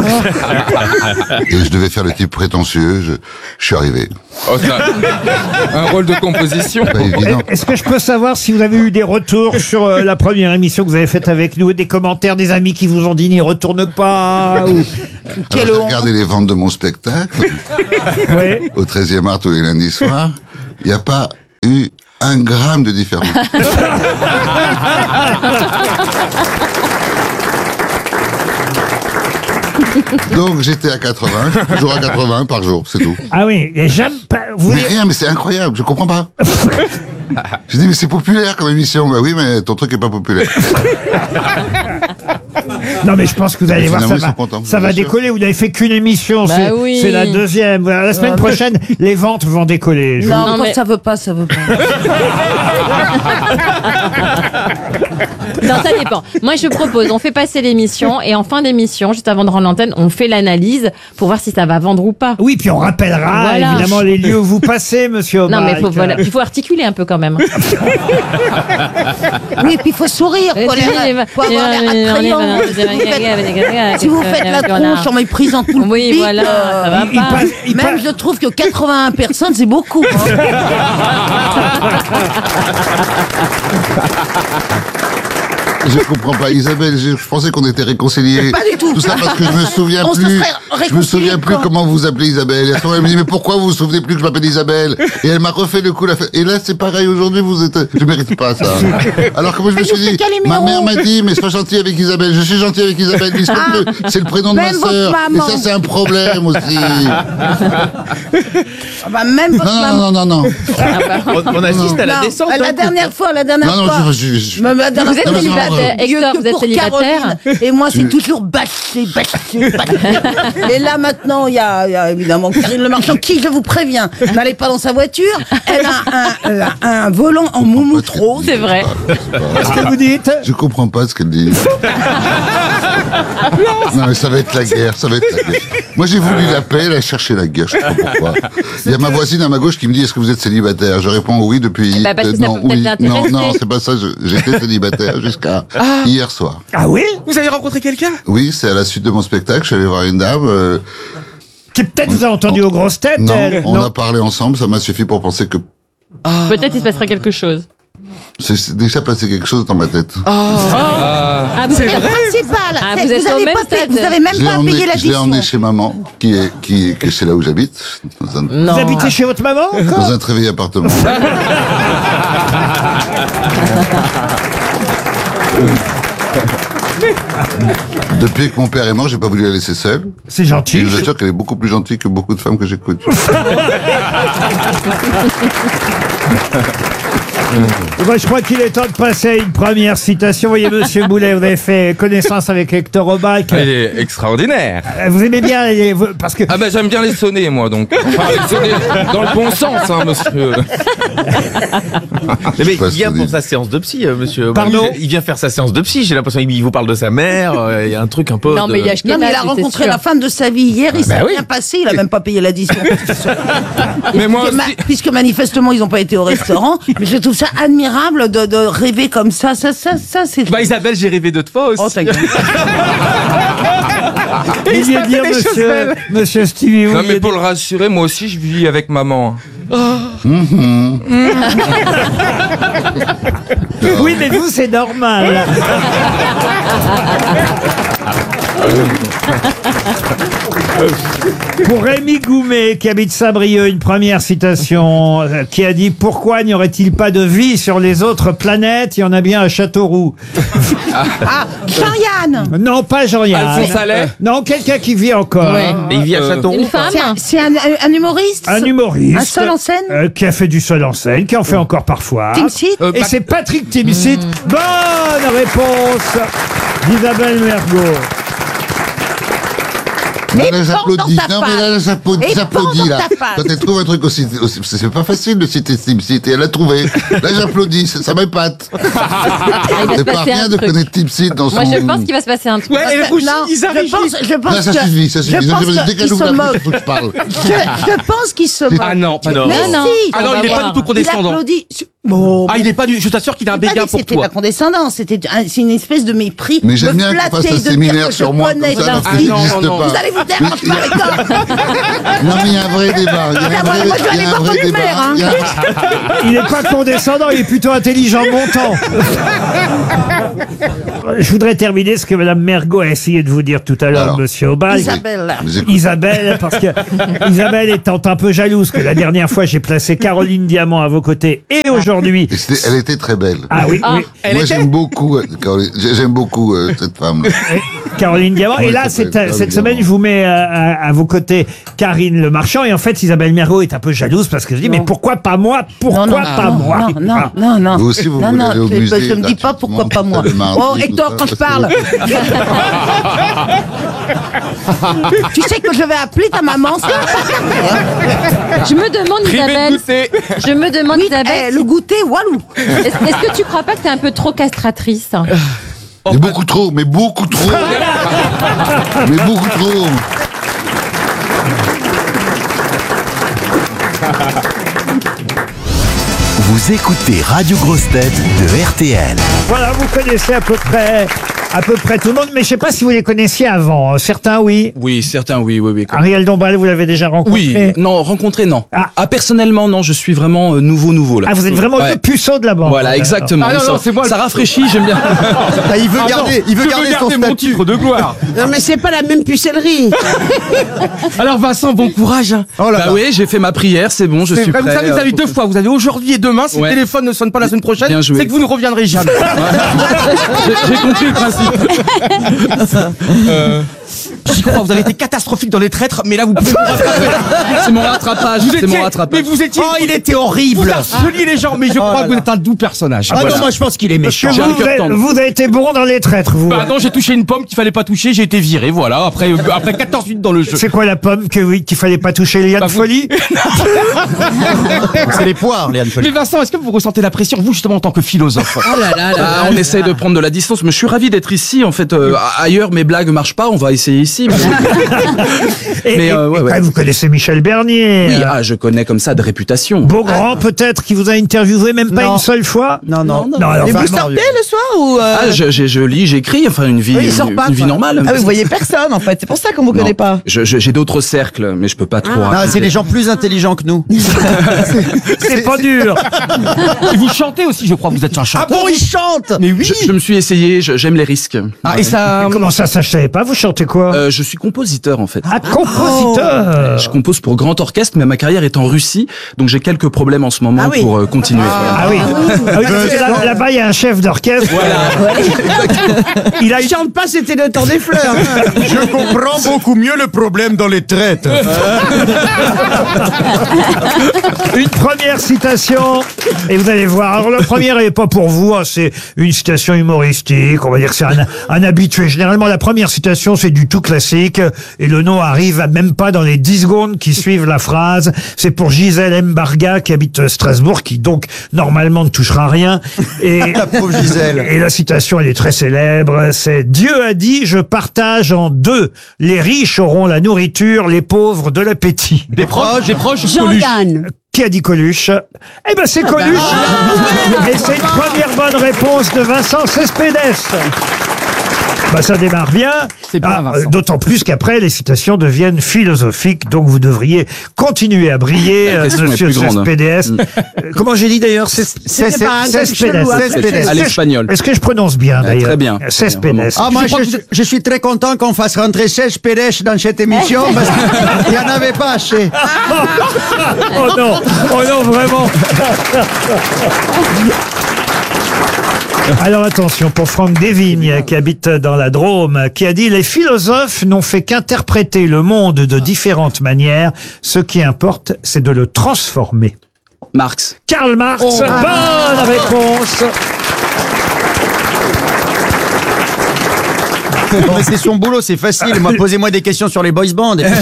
[SPEAKER 15] Et je devais faire le type prétentieux, je, je suis arrivé.
[SPEAKER 14] Oh, ça- un rôle de composition.
[SPEAKER 15] Pas évident.
[SPEAKER 3] Est-ce que je peux savoir si vous avez eu des retours sur euh, la première émission que vous avez faite avec nous, des commentaires, des amis qui vous ont dit n'y retourne pas ou...
[SPEAKER 15] Alors, j'ai regardé les ventes de mon spectacle
[SPEAKER 3] Oui.
[SPEAKER 15] au treizième art tous les lundis soirs. Il n'y a pas eu un gramme de différence. Donc j'étais à quatre-vingts, toujours à quatre-vingts par jour, c'est tout.
[SPEAKER 3] Ah oui, et j'aime pas... Vous
[SPEAKER 15] Mais
[SPEAKER 3] voulez-
[SPEAKER 15] rien, mais c'est incroyable, je comprends pas. J'ai dit mais c'est populaire comme émission. Bah oui, mais ton truc est pas populaire.
[SPEAKER 3] Non mais je pense que vous allez
[SPEAKER 15] Mais
[SPEAKER 3] voir, ça
[SPEAKER 15] finalement, ils
[SPEAKER 3] va,
[SPEAKER 15] sont contents,
[SPEAKER 3] ça va
[SPEAKER 15] bien sûr.
[SPEAKER 3] décoller. Vous n'avez fait qu'une émission,
[SPEAKER 7] Bah
[SPEAKER 3] c'est
[SPEAKER 7] oui.
[SPEAKER 3] c'est la deuxième. Voilà, la semaine
[SPEAKER 6] Ouais,
[SPEAKER 3] prochaine, les ventes vont décoller. Je
[SPEAKER 6] Non,
[SPEAKER 3] vous-
[SPEAKER 7] Non,
[SPEAKER 6] quand
[SPEAKER 7] mais-
[SPEAKER 6] ça veut pas, ça veut pas.
[SPEAKER 16] Non, ça dépend. Moi, je propose, on fait passer l'émission et en fin d'émission, juste avant de rendre l'antenne, on fait l'analyse pour voir si ça va vendre ou pas.
[SPEAKER 3] Oui, puis on rappellera
[SPEAKER 16] Voilà.
[SPEAKER 3] évidemment les lieux où vous passez, monsieur
[SPEAKER 16] Non,
[SPEAKER 3] Obike.
[SPEAKER 16] mais faut, voilà, il faut articuler un peu quand même.
[SPEAKER 6] Oui, et puis il faut sourire, faut, l'air- faut avoir l'air attrayant. Si vous faites la tronche en méprisant tout le
[SPEAKER 16] Oui,
[SPEAKER 6] public,
[SPEAKER 16] voilà,
[SPEAKER 6] euh,
[SPEAKER 16] ça va
[SPEAKER 3] il
[SPEAKER 16] pas.
[SPEAKER 3] passe- il
[SPEAKER 6] même
[SPEAKER 3] passe-
[SPEAKER 6] je trouve que quatre-vingt-un personnes, c'est beaucoup. hein.
[SPEAKER 15] Je comprends pas, Isabelle, je, je pensais qu'on était réconciliés.
[SPEAKER 6] Pas du tout.
[SPEAKER 15] Tout ça parce que je me souviens
[SPEAKER 6] On se
[SPEAKER 15] plus.
[SPEAKER 6] serait
[SPEAKER 15] Je me souviens
[SPEAKER 6] réconciliés
[SPEAKER 15] plus
[SPEAKER 6] quand
[SPEAKER 15] comment vous appelez Isabelle. Et à ce moment, elle me dit, mais pourquoi vous vous souvenez plus que je m'appelle Isabelle? Et elle m'a refait le coup la fête. Et là, c'est pareil, aujourd'hui, vous êtes, je mérite pas ça. Alors que moi, je me
[SPEAKER 6] Mais
[SPEAKER 15] suis
[SPEAKER 6] nous, c'est
[SPEAKER 15] dit,
[SPEAKER 6] Calimero.
[SPEAKER 15] ma mère m'a dit, mais sois gentil avec Isabelle. Je suis gentil avec Isabelle. Mais
[SPEAKER 6] Ah.
[SPEAKER 15] que c'est le prénom de ma
[SPEAKER 6] Même votre
[SPEAKER 15] sœur. Et
[SPEAKER 6] maman.
[SPEAKER 15] ça, c'est un problème aussi.
[SPEAKER 6] Ah bah, même votre
[SPEAKER 15] Non,
[SPEAKER 6] maman.
[SPEAKER 15] non, non, non, non.
[SPEAKER 1] On, on assiste à la
[SPEAKER 6] Non,
[SPEAKER 1] descente.
[SPEAKER 6] la
[SPEAKER 1] d'un
[SPEAKER 6] dernière
[SPEAKER 1] couple.
[SPEAKER 6] fois, la dernière
[SPEAKER 15] Non, non,
[SPEAKER 6] fois.
[SPEAKER 15] je, je, je-
[SPEAKER 6] Mais la dernière
[SPEAKER 16] Vous êtes
[SPEAKER 6] fois,
[SPEAKER 15] Non, mais non,
[SPEAKER 16] célibataire,
[SPEAKER 6] Dieu
[SPEAKER 16] Hector,
[SPEAKER 6] que
[SPEAKER 16] vous êtes
[SPEAKER 6] pour
[SPEAKER 16] célibataire.
[SPEAKER 6] Caroline. Et moi, c'est toujours bâché, bâché, bâché. Et là, maintenant, il y a, il y a évidemment Karine Le Marchand, qui, je vous préviens, n'allez pas dans sa voiture. Elle a un, elle a un volant en moumoute rose.
[SPEAKER 16] C'est vrai.
[SPEAKER 3] Qu'est-ce que vous dites?
[SPEAKER 15] Je comprends pas ce qu'elle dit. Non, mais ça va être la guerre, ça va être la guerre. Moi, j'ai voulu la paix, elle a cherché la guerre, je sais pas pourquoi. Il y a ma voisine à ma gauche qui me dit, est-ce que vous êtes célibataire? Je réponds oui depuis...
[SPEAKER 16] Bah, parce que ça
[SPEAKER 15] non,
[SPEAKER 16] peut peut-être
[SPEAKER 15] oui, non,
[SPEAKER 16] l'intéresser.
[SPEAKER 15] non, c'est pas ça, je- j'étais célibataire jusqu'à hier soir.
[SPEAKER 3] Ah oui?
[SPEAKER 1] Vous avez rencontré quelqu'un?
[SPEAKER 15] Oui, c'est à la suite de mon spectacle, je suis allé voir une dame, euh,
[SPEAKER 3] Qui peut-être vous a entendu aux grosses têtes.
[SPEAKER 15] non,
[SPEAKER 3] elle.
[SPEAKER 15] on a parlé ensemble, ça m'a suffi pour penser que
[SPEAKER 16] Peut-être il se passerait quelque chose.
[SPEAKER 15] c'est c'est déjà passé quelque chose dans ma tête.
[SPEAKER 16] Ah, vous
[SPEAKER 6] C'est
[SPEAKER 16] êtes
[SPEAKER 6] le principal.
[SPEAKER 16] Ah,
[SPEAKER 6] C'est-
[SPEAKER 16] vous êtes
[SPEAKER 6] vous
[SPEAKER 16] au
[SPEAKER 6] avez
[SPEAKER 16] même
[SPEAKER 6] pas fait-
[SPEAKER 16] stade.
[SPEAKER 6] vous avez même
[SPEAKER 15] Je l'ai
[SPEAKER 6] pas
[SPEAKER 15] emmené,
[SPEAKER 6] payé
[SPEAKER 15] je l'ai
[SPEAKER 6] l'addition.
[SPEAKER 15] emmené chez maman, qui est, qui, que c'est là où j'habite, dans un,
[SPEAKER 3] Vous habitez chez votre maman encore?
[SPEAKER 15] dans un très vieil appartement. Depuis que mon père est mort, j'ai pas voulu la laisser seule.
[SPEAKER 3] C'est
[SPEAKER 15] Et
[SPEAKER 3] gentil.
[SPEAKER 15] je vous assure qu'elle est beaucoup plus gentille que beaucoup de femmes que j'écoute.
[SPEAKER 3] Moi, je crois qu'il est temps de passer à une première citation. Vous voyez, monsieur Boulet, vous avez fait connaissance avec Hector Obike.
[SPEAKER 14] Il est extraordinaire.
[SPEAKER 3] Euh, Vous aimez bien les... vous- Parce que...
[SPEAKER 14] Ah bah j'aime bien les sonner moi donc. Enfin, les sonner dans le bon sens hein monsieur.
[SPEAKER 1] Mais
[SPEAKER 15] sais pas
[SPEAKER 1] il
[SPEAKER 15] ce
[SPEAKER 1] vient
[SPEAKER 15] que
[SPEAKER 1] pour
[SPEAKER 15] dit.
[SPEAKER 1] sa séance de psy, euh, monsieur.
[SPEAKER 3] Pardon
[SPEAKER 1] il, il vient faire sa séance de psy. J'ai l'impression qu'il vous parle de sa mère. euh, Il y a un truc un peu.
[SPEAKER 16] Non,
[SPEAKER 1] de-
[SPEAKER 16] mais il y a
[SPEAKER 6] Non, mais il a rencontré la femme de sa vie hier, il s'est
[SPEAKER 1] bah oui.
[SPEAKER 6] bien passé, il a même pas payé l'addition.
[SPEAKER 14] Mais moi
[SPEAKER 6] Puisque, ma-
[SPEAKER 14] aussi.
[SPEAKER 6] puisque manifestement ils n'ont pas été au restaurant, mais je trouve ça admirable de, de rêver comme ça, ça, ça, ça, c'est.
[SPEAKER 1] Bah Isabelle, j'ai rêvé de toi aussi.
[SPEAKER 6] Oh, ta gueule.
[SPEAKER 3] Vous
[SPEAKER 1] il se
[SPEAKER 3] vouliez
[SPEAKER 1] passait
[SPEAKER 3] dire,
[SPEAKER 1] des choses
[SPEAKER 3] monsieur,
[SPEAKER 1] belles.
[SPEAKER 3] monsieur Stevie, vous
[SPEAKER 14] Non
[SPEAKER 3] vouliez
[SPEAKER 14] mais pour le rassurer, moi aussi je vis avec maman.
[SPEAKER 15] Mhm.
[SPEAKER 3] dire- Oui, mais vous, c'est normal. Pour Rémi Goumet, qui habite Saint-Brieuc, une première citation, euh, qui a dit « Pourquoi n'y aurait-il pas de vie sur les autres planètes? Il y en a bien à Châteauroux.
[SPEAKER 6] Ah, Jean-Yann »
[SPEAKER 3] Non, pas Jean-Yann.
[SPEAKER 14] Alphonse Allais.
[SPEAKER 3] Non, quelqu'un qui vit encore.
[SPEAKER 16] Ouais.
[SPEAKER 1] Et il vit à
[SPEAKER 14] Euh,
[SPEAKER 1] Châteauroux.
[SPEAKER 16] Une femme.
[SPEAKER 6] C'est un, c'est un, un humoriste
[SPEAKER 3] Un humoriste.
[SPEAKER 6] Un seul en scène
[SPEAKER 3] euh, Qui a fait du seul en scène, qui en fait encore parfois.
[SPEAKER 6] Timsit
[SPEAKER 14] Euh,
[SPEAKER 3] Et
[SPEAKER 14] Pac-
[SPEAKER 3] c'est Patrick Timsit. Bonne réponse d'Isabelle Mergo.
[SPEAKER 15] Là,
[SPEAKER 6] Et
[SPEAKER 15] là,
[SPEAKER 6] porte
[SPEAKER 15] j'applaudis.
[SPEAKER 6] dans ta
[SPEAKER 15] Non, mais là, là,
[SPEAKER 6] face.
[SPEAKER 15] j'applaudis,
[SPEAKER 6] Et
[SPEAKER 15] j'applaudis,
[SPEAKER 6] porte
[SPEAKER 15] là.
[SPEAKER 6] dans ta face.
[SPEAKER 15] Quand elle trouve un truc aussi, aussi- c'est c'est pas facile de citer SimCity. Elle a trouvé. Là, j'applaudis. Ça, ça m'épate.
[SPEAKER 16] il va se
[SPEAKER 15] C'est pas
[SPEAKER 16] passer
[SPEAKER 15] rien
[SPEAKER 16] un
[SPEAKER 15] de
[SPEAKER 16] truc.
[SPEAKER 15] connaître TeamSeed dans son...
[SPEAKER 16] Moi, je pense qu'il va se passer un truc.
[SPEAKER 1] Ouais, elle rougit,
[SPEAKER 6] Non,
[SPEAKER 1] ils
[SPEAKER 6] je
[SPEAKER 1] arrivent.
[SPEAKER 6] pense, je pense
[SPEAKER 15] Là, ça
[SPEAKER 6] que,
[SPEAKER 15] suffit, ça
[SPEAKER 6] je
[SPEAKER 15] suffit.
[SPEAKER 6] pense
[SPEAKER 15] Dès
[SPEAKER 6] que
[SPEAKER 15] qu'elle
[SPEAKER 6] il
[SPEAKER 15] ouvre
[SPEAKER 6] se
[SPEAKER 15] la bouche,
[SPEAKER 6] moque.
[SPEAKER 15] il faut que je parle.
[SPEAKER 6] Je, je pense qu'il se moque.
[SPEAKER 1] Ah non, pas non.
[SPEAKER 16] Non, non.
[SPEAKER 6] Si,
[SPEAKER 1] Ah non,
[SPEAKER 16] on
[SPEAKER 1] il
[SPEAKER 16] va
[SPEAKER 1] est pas
[SPEAKER 16] voir.
[SPEAKER 1] du tout
[SPEAKER 6] il
[SPEAKER 1] condescendant.
[SPEAKER 6] applaudit. Bon,
[SPEAKER 1] Ah, il est pas du. Je t'assure qu'il a un
[SPEAKER 6] j'ai pas dit
[SPEAKER 1] béguin
[SPEAKER 6] que
[SPEAKER 1] pour
[SPEAKER 6] c'était
[SPEAKER 1] toi.
[SPEAKER 6] la condescendance, c'était un- c'est une espèce de mépris.
[SPEAKER 15] Mais j'aime
[SPEAKER 6] de
[SPEAKER 15] bien qu'on
[SPEAKER 6] flatter,
[SPEAKER 15] fasse un
[SPEAKER 6] de dire
[SPEAKER 15] séminaire
[SPEAKER 6] que je
[SPEAKER 15] sur moi comme
[SPEAKER 6] connais
[SPEAKER 15] ça, alors
[SPEAKER 6] bien.
[SPEAKER 15] que
[SPEAKER 1] Ah non,
[SPEAKER 15] j'existe
[SPEAKER 1] non, non.
[SPEAKER 15] pas.
[SPEAKER 6] Vous allez vous taire,
[SPEAKER 15] Mais
[SPEAKER 6] moi, je
[SPEAKER 15] il y a-
[SPEAKER 6] parle avec
[SPEAKER 15] Non, mais il y a un vrai débat. Il y a un
[SPEAKER 6] Ah, moi,
[SPEAKER 15] vrai,
[SPEAKER 6] moi, je vais
[SPEAKER 15] il y
[SPEAKER 6] aller
[SPEAKER 15] a un
[SPEAKER 6] voir
[SPEAKER 15] vrai
[SPEAKER 6] ton
[SPEAKER 15] débat.
[SPEAKER 6] père, hein.
[SPEAKER 15] Il y a-
[SPEAKER 3] Il n'est pas condescendant, il est plutôt intelligent montant. Je voudrais terminer ce que Mme Mergot a essayé de vous dire tout à l'heure,
[SPEAKER 15] Alors,
[SPEAKER 3] Monsieur Aubal.
[SPEAKER 6] Isabelle.
[SPEAKER 15] Mais écoute,
[SPEAKER 3] Isabelle, parce que Isabelle étant un peu jalouse que la dernière fois j'ai placé Caroline Diamant à vos côtés et aujourd'hui.
[SPEAKER 15] et c'était- elle était très belle.
[SPEAKER 3] Ah oui, oui.
[SPEAKER 15] Moi, j'aime beaucoup, euh, Caroline- j'ai- j'aime beaucoup euh, cette femme.
[SPEAKER 3] Caroline Diamant.
[SPEAKER 15] Oui,
[SPEAKER 3] Et là,
[SPEAKER 15] ça
[SPEAKER 3] cette,
[SPEAKER 15] s'appelle
[SPEAKER 3] cette
[SPEAKER 15] Caroline
[SPEAKER 3] semaine,
[SPEAKER 15] Diamant.
[SPEAKER 3] je vous mets euh, à, à vos côtés Karine Le Marchand. Et en fait, Isabelle Mergo est un peu jalouse parce que je dis, mais pourquoi pas moi? Pourquoi
[SPEAKER 6] Non, non,
[SPEAKER 3] pas
[SPEAKER 6] non,
[SPEAKER 3] moi?
[SPEAKER 6] non, non, non, non.
[SPEAKER 15] Vous aussi, vous
[SPEAKER 6] non,
[SPEAKER 15] voulez
[SPEAKER 6] non,
[SPEAKER 15] aller au
[SPEAKER 6] je-
[SPEAKER 15] musée
[SPEAKER 6] je me dis pas pourquoi pas moi.
[SPEAKER 15] le mardi,
[SPEAKER 6] Oh,
[SPEAKER 15] tout
[SPEAKER 6] Hector,
[SPEAKER 15] ça,
[SPEAKER 6] quand je
[SPEAKER 15] parce
[SPEAKER 6] parle. Tu sais que je vais appeler ta maman. c'est pas
[SPEAKER 16] Je me demande,
[SPEAKER 1] Privé de
[SPEAKER 16] Isabelle.
[SPEAKER 1] goûter.
[SPEAKER 16] Je me demande,
[SPEAKER 6] Oui,
[SPEAKER 16] Isabelle.
[SPEAKER 6] eh, le goûter, walou.
[SPEAKER 16] Est-ce est-ce que tu crois pas que t'es un peu trop castratrice?
[SPEAKER 15] Mais beaucoup trop, mais beaucoup trop. Mais beaucoup trop.
[SPEAKER 8] Vous écoutez Radio Grosse Tête de R T L.
[SPEAKER 3] Voilà, vous connaissez à peu près, à peu près tout le monde, mais je sais pas si vous les connaissiez avant. Certains, oui.
[SPEAKER 1] Oui, certains, oui, oui, oui.
[SPEAKER 3] Ariel Dombal, vous l'avez déjà rencontré?
[SPEAKER 1] Oui, non, rencontré, non.
[SPEAKER 3] Ah.
[SPEAKER 1] Ah, personnellement, non, je suis vraiment euh, nouveau, nouveau, là.
[SPEAKER 3] Ah, vous êtes vraiment
[SPEAKER 1] Ouais.
[SPEAKER 3] le puceau de la bande.
[SPEAKER 1] Voilà, exactement.
[SPEAKER 3] Ah, non,
[SPEAKER 1] ça,
[SPEAKER 3] non, c'est moi le-
[SPEAKER 1] ça rafraîchit, j'aime bien.
[SPEAKER 5] Ah, il veut
[SPEAKER 1] Ah,
[SPEAKER 5] garder,
[SPEAKER 1] non,
[SPEAKER 5] il veut
[SPEAKER 1] je
[SPEAKER 5] garder son
[SPEAKER 1] mon
[SPEAKER 5] statut.
[SPEAKER 1] titre de gloire.
[SPEAKER 6] Non, mais c'est pas la même pucellerie.
[SPEAKER 1] Alors Vincent, bon courage.
[SPEAKER 5] Oh là
[SPEAKER 1] bah
[SPEAKER 5] là.
[SPEAKER 1] oui, j'ai fait ma prière, c'est bon, je
[SPEAKER 5] C'est
[SPEAKER 1] suis
[SPEAKER 5] vrai,
[SPEAKER 1] prêt.
[SPEAKER 5] vous savez, vous avez
[SPEAKER 1] deux fois, vous avez aujourd'hui et demain, si
[SPEAKER 14] Ouais.
[SPEAKER 1] le téléphone ne sonne pas la semaine prochaine,
[SPEAKER 14] Bien joué.
[SPEAKER 1] c'est que vous ne reviendrez jamais.
[SPEAKER 14] J'ai j'ai compris le principe.
[SPEAKER 1] Euh, J'y crois, vous avez été catastrophique dans les traîtres, mais là vous pouvez vous rattraper.
[SPEAKER 14] C'est mon rattrapage,
[SPEAKER 1] Vous
[SPEAKER 14] c'est
[SPEAKER 1] étiez-
[SPEAKER 14] mon rattrapage.
[SPEAKER 1] Mais vous étiez.
[SPEAKER 5] Oh, il était horrible.
[SPEAKER 1] Vous harceliez les gens, mais je
[SPEAKER 5] Oh
[SPEAKER 1] crois
[SPEAKER 5] là
[SPEAKER 1] que vous
[SPEAKER 5] là.
[SPEAKER 1] êtes un doux personnage.
[SPEAKER 5] Ah
[SPEAKER 1] Voilà.
[SPEAKER 5] non, moi je pense qu'il est méchant.
[SPEAKER 1] J'ai un
[SPEAKER 3] Vous,
[SPEAKER 1] cœur
[SPEAKER 3] avez-
[SPEAKER 1] tendre.
[SPEAKER 3] vous avez été bon dans les traîtres, vous.
[SPEAKER 1] Bah non, j'ai touché une pomme qu'il fallait pas toucher, j'ai été viré, voilà, après, euh, après quatorze minutes dans le jeu.
[SPEAKER 3] C'est quoi la pomme que oui, qu'il fallait pas toucher, Liane
[SPEAKER 1] Bah, vous-
[SPEAKER 3] Folie?
[SPEAKER 5] C'est les poires, Léane Folie.
[SPEAKER 1] Mais Vincent, est-ce que vous ressentez la pression, vous, justement, en tant que philosophe?
[SPEAKER 6] Oh là là là
[SPEAKER 14] Ah,
[SPEAKER 6] là
[SPEAKER 14] on
[SPEAKER 6] là.
[SPEAKER 14] essaye de prendre de la distance, mais je suis ravi d'être ici. En fait, euh, ailleurs mes blagues marchent pas, on va essayer ici. Mais,
[SPEAKER 3] Et,
[SPEAKER 14] Mais,
[SPEAKER 3] et-
[SPEAKER 14] euh, ouais,
[SPEAKER 3] et
[SPEAKER 14] ouais.
[SPEAKER 3] quand même, vous connaissez Michel Bernier.
[SPEAKER 14] oui,
[SPEAKER 3] euh,
[SPEAKER 14] ah, je connais comme ça de réputation.
[SPEAKER 3] Beaugrand, peut-être, qui vous a interviewé même pas
[SPEAKER 5] Non.
[SPEAKER 3] une seule fois?
[SPEAKER 5] Non, non.
[SPEAKER 3] Non, alors,
[SPEAKER 6] Et vous
[SPEAKER 3] vraiment,
[SPEAKER 6] sortez le soir ou euh...
[SPEAKER 14] Ah, je, je, je lis, j'écris, enfin une vie,
[SPEAKER 6] Oui, il sort
[SPEAKER 14] une,
[SPEAKER 6] pas,
[SPEAKER 14] une vie
[SPEAKER 6] quoi.
[SPEAKER 14] normale.
[SPEAKER 6] Ah oui, vous voyez personne en fait, c'est pour ça qu'on vous
[SPEAKER 14] Non.
[SPEAKER 6] connaît pas.
[SPEAKER 14] Je- je- J'ai d'autres cercles, mais je peux pas trop.
[SPEAKER 5] Non,
[SPEAKER 14] raconter.
[SPEAKER 5] c'est les gens plus intelligents que nous.
[SPEAKER 3] c'est pas dur.
[SPEAKER 1] Et vous chantez aussi, je crois, vous êtes un
[SPEAKER 5] Ah
[SPEAKER 1] chanteur.
[SPEAKER 5] bon, il chante.
[SPEAKER 1] Mais oui.
[SPEAKER 14] Je, je me suis essayé, je- j'aime les risques.
[SPEAKER 1] Ah, et ça.
[SPEAKER 3] Comment ça, ça je savais pas? Vous chantez quoi?
[SPEAKER 14] Euh, je suis compositeur en fait.
[SPEAKER 3] Ah, compositeur.
[SPEAKER 14] Je compose pour grand orchestre, mais ma carrière est en Russie, donc j'ai quelques problèmes en ce moment
[SPEAKER 6] Ah oui.
[SPEAKER 14] pour euh, continuer. Voilà.
[SPEAKER 3] Ah oui. Ah oui, parce que là- là-bas, il y a un chef d'orchestre. Il a
[SPEAKER 6] Il chante pas, c'était le temps des fleurs.
[SPEAKER 5] Je comprends beaucoup mieux le problème dans les traites.
[SPEAKER 3] une première citation, et vous allez voir. Alors, la première n'est pas pour vous, hein, c'est une citation humoristique. On va dire que c'est un, un habitué. Généralement, la première citation, c'est du tout classique, et le nom arrive à même pas dans les dix secondes qui suivent la phrase. C'est pour Gisèle Mbarga, qui habite Strasbourg, qui donc, normalement, ne touchera rien. Et,
[SPEAKER 5] La pauvre Gisèle.
[SPEAKER 3] et la citation, elle est très célèbre. C'est: Dieu a dit, je partage en deux. Les riches auront la nourriture, les pauvres de l'appétit.
[SPEAKER 1] Des proches, des proches,
[SPEAKER 11] Jean-Yann.
[SPEAKER 3] Qui a dit Coluche? Eh ben, c'est Coluche. Et c'est une première bonne réponse de Vincent Cespedes. Bah, ça démarre bien.
[SPEAKER 1] C'est bien,
[SPEAKER 3] Ah,
[SPEAKER 1] Vincent.
[SPEAKER 3] euh, D'autant plus qu'après, les citations deviennent philosophiques. Donc, vous devriez continuer à briller,
[SPEAKER 14] La
[SPEAKER 3] euh,
[SPEAKER 14] question est
[SPEAKER 3] monsieur
[SPEAKER 14] plus grande.
[SPEAKER 3] Cespedes. Euh, Comment j'ai dit d'ailleurs? Ces-
[SPEAKER 6] C'était pas un gars
[SPEAKER 3] Cespedes.
[SPEAKER 6] chelou, hein.
[SPEAKER 3] Cespedes.
[SPEAKER 14] À l'espagnol.
[SPEAKER 3] Est-ce que je prononce bien
[SPEAKER 14] Ah,
[SPEAKER 3] d'ailleurs?
[SPEAKER 14] très bien.
[SPEAKER 3] Cespedes.
[SPEAKER 14] Vraiment.
[SPEAKER 5] Ah, moi,
[SPEAKER 1] Je crois
[SPEAKER 5] je,
[SPEAKER 1] que vous-
[SPEAKER 5] je suis très content qu'on fasse rentrer seize pédèches dans cette émission parce qu'il n'y en avait pas assez.
[SPEAKER 3] Oh non, oh non, vraiment. Alors attention, pour Franck Desvignes, qui habite dans la Drôme, qui a dit: les philosophes n'ont fait qu'interpréter le monde de différentes manières. Ce qui importe, c'est de le transformer.
[SPEAKER 14] Marx.
[SPEAKER 3] Karl Marx, bonne réponse.
[SPEAKER 5] Non, mais c'est son boulot, c'est facile. Moi, posez-moi des questions sur les boys bands. Et puis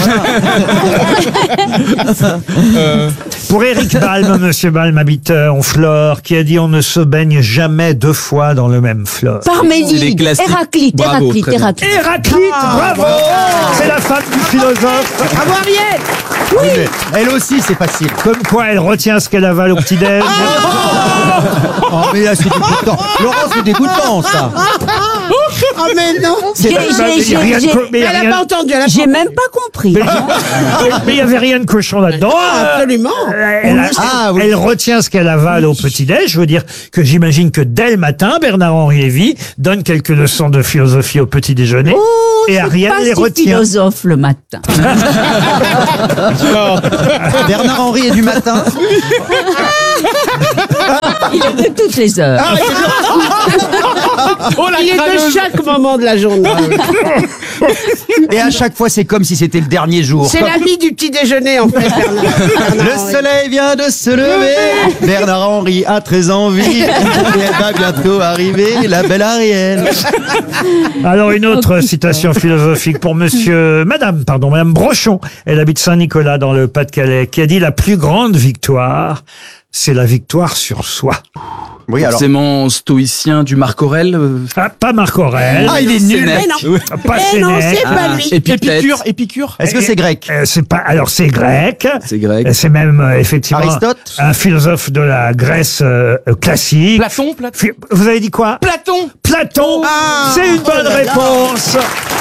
[SPEAKER 5] voilà.
[SPEAKER 3] Euh, Pour Éric Balme, Monsieur Balme habite euh, Honfleur, qui a dit on ne se baigne jamais deux fois dans le même fleuve.
[SPEAKER 17] Parménide, Héraclite, Héraclite, Héraclite.
[SPEAKER 3] Héraclite,
[SPEAKER 17] Ah.
[SPEAKER 3] bravo, c'est la femme du philosophe.
[SPEAKER 6] Bravo Ariel.
[SPEAKER 5] Oui, mais elle aussi, c'est facile.
[SPEAKER 3] Comme quoi elle retient ce qu'elle avale au petit-déj.
[SPEAKER 5] Oh, mais là, c'est dégoûtant. Laurent, c'est dégoûtant, ça.
[SPEAKER 6] Oh mais non.
[SPEAKER 3] C'est
[SPEAKER 17] J'ai-
[SPEAKER 3] pas-
[SPEAKER 17] j'ai-
[SPEAKER 3] il y a
[SPEAKER 17] j'ai-
[SPEAKER 3] rien de
[SPEAKER 17] j'ai-
[SPEAKER 3] co- mais il y a
[SPEAKER 6] Elle a
[SPEAKER 3] rien-
[SPEAKER 6] pas entendu. Elle a
[SPEAKER 17] J'ai
[SPEAKER 6] pas...
[SPEAKER 17] même pas compris.
[SPEAKER 3] Mais il n'y avait rien de cochon là-dedans.
[SPEAKER 6] Ah, absolument.
[SPEAKER 3] Euh, Elle, a-
[SPEAKER 5] Ah, oui.
[SPEAKER 3] elle retient ce qu'elle avale au petit-déj. Je veux dire que j'imagine que dès le matin, Bernard-Henri Lévy donne quelques leçons de philosophie au petit-déjeuner.
[SPEAKER 17] Oh,
[SPEAKER 3] et
[SPEAKER 17] c'est
[SPEAKER 3] Ariel
[SPEAKER 17] pas
[SPEAKER 3] les
[SPEAKER 17] si
[SPEAKER 3] retient.
[SPEAKER 17] philosophe le matin.
[SPEAKER 5] Bernard-Henri est du matin.
[SPEAKER 17] Il est de toutes les heures.
[SPEAKER 6] Ah, il est de chaque moment de la journée.
[SPEAKER 5] Et à chaque fois, c'est comme si c'était le dernier jour.
[SPEAKER 6] C'est la vie du petit déjeuner en fait. Bernard.
[SPEAKER 5] Le
[SPEAKER 6] Bernard-Henri.
[SPEAKER 5] soleil vient de se lever. Bernard-Henri a très envie. Et elle va bientôt arriver, la belle Ariel.
[SPEAKER 3] Alors une autre citation philosophique pour monsieur, madame, pardon, madame Brochon. Elle habite Saint-Nicolas dans le Pas-de-Calais, qui a dit la plus grande victoire, c'est la victoire sur soi.
[SPEAKER 5] Oui, alors.
[SPEAKER 1] Forcément stoïcien du Marc Aurèle. euh,
[SPEAKER 3] Ah, pas Marc Aurèle.
[SPEAKER 5] Ah, il est nul.
[SPEAKER 6] Mais non.
[SPEAKER 3] Pas
[SPEAKER 6] Eh non,
[SPEAKER 3] Sénèque.
[SPEAKER 6] c'est pas lui.
[SPEAKER 1] Épictète.
[SPEAKER 13] Épicure, Épicure.
[SPEAKER 5] Est-ce que c'est grec?
[SPEAKER 3] Euh, c'est pas. Alors c'est grec.
[SPEAKER 1] C'est grec.
[SPEAKER 3] C'est même euh, effectivement
[SPEAKER 5] Aristote
[SPEAKER 3] un philosophe de la Grèce euh, euh, classique.
[SPEAKER 1] Platon, Platon.
[SPEAKER 3] Fi- Vous avez dit quoi?
[SPEAKER 1] Platon.
[SPEAKER 3] Platon.
[SPEAKER 6] Ah.
[SPEAKER 3] C'est une bonne réponse.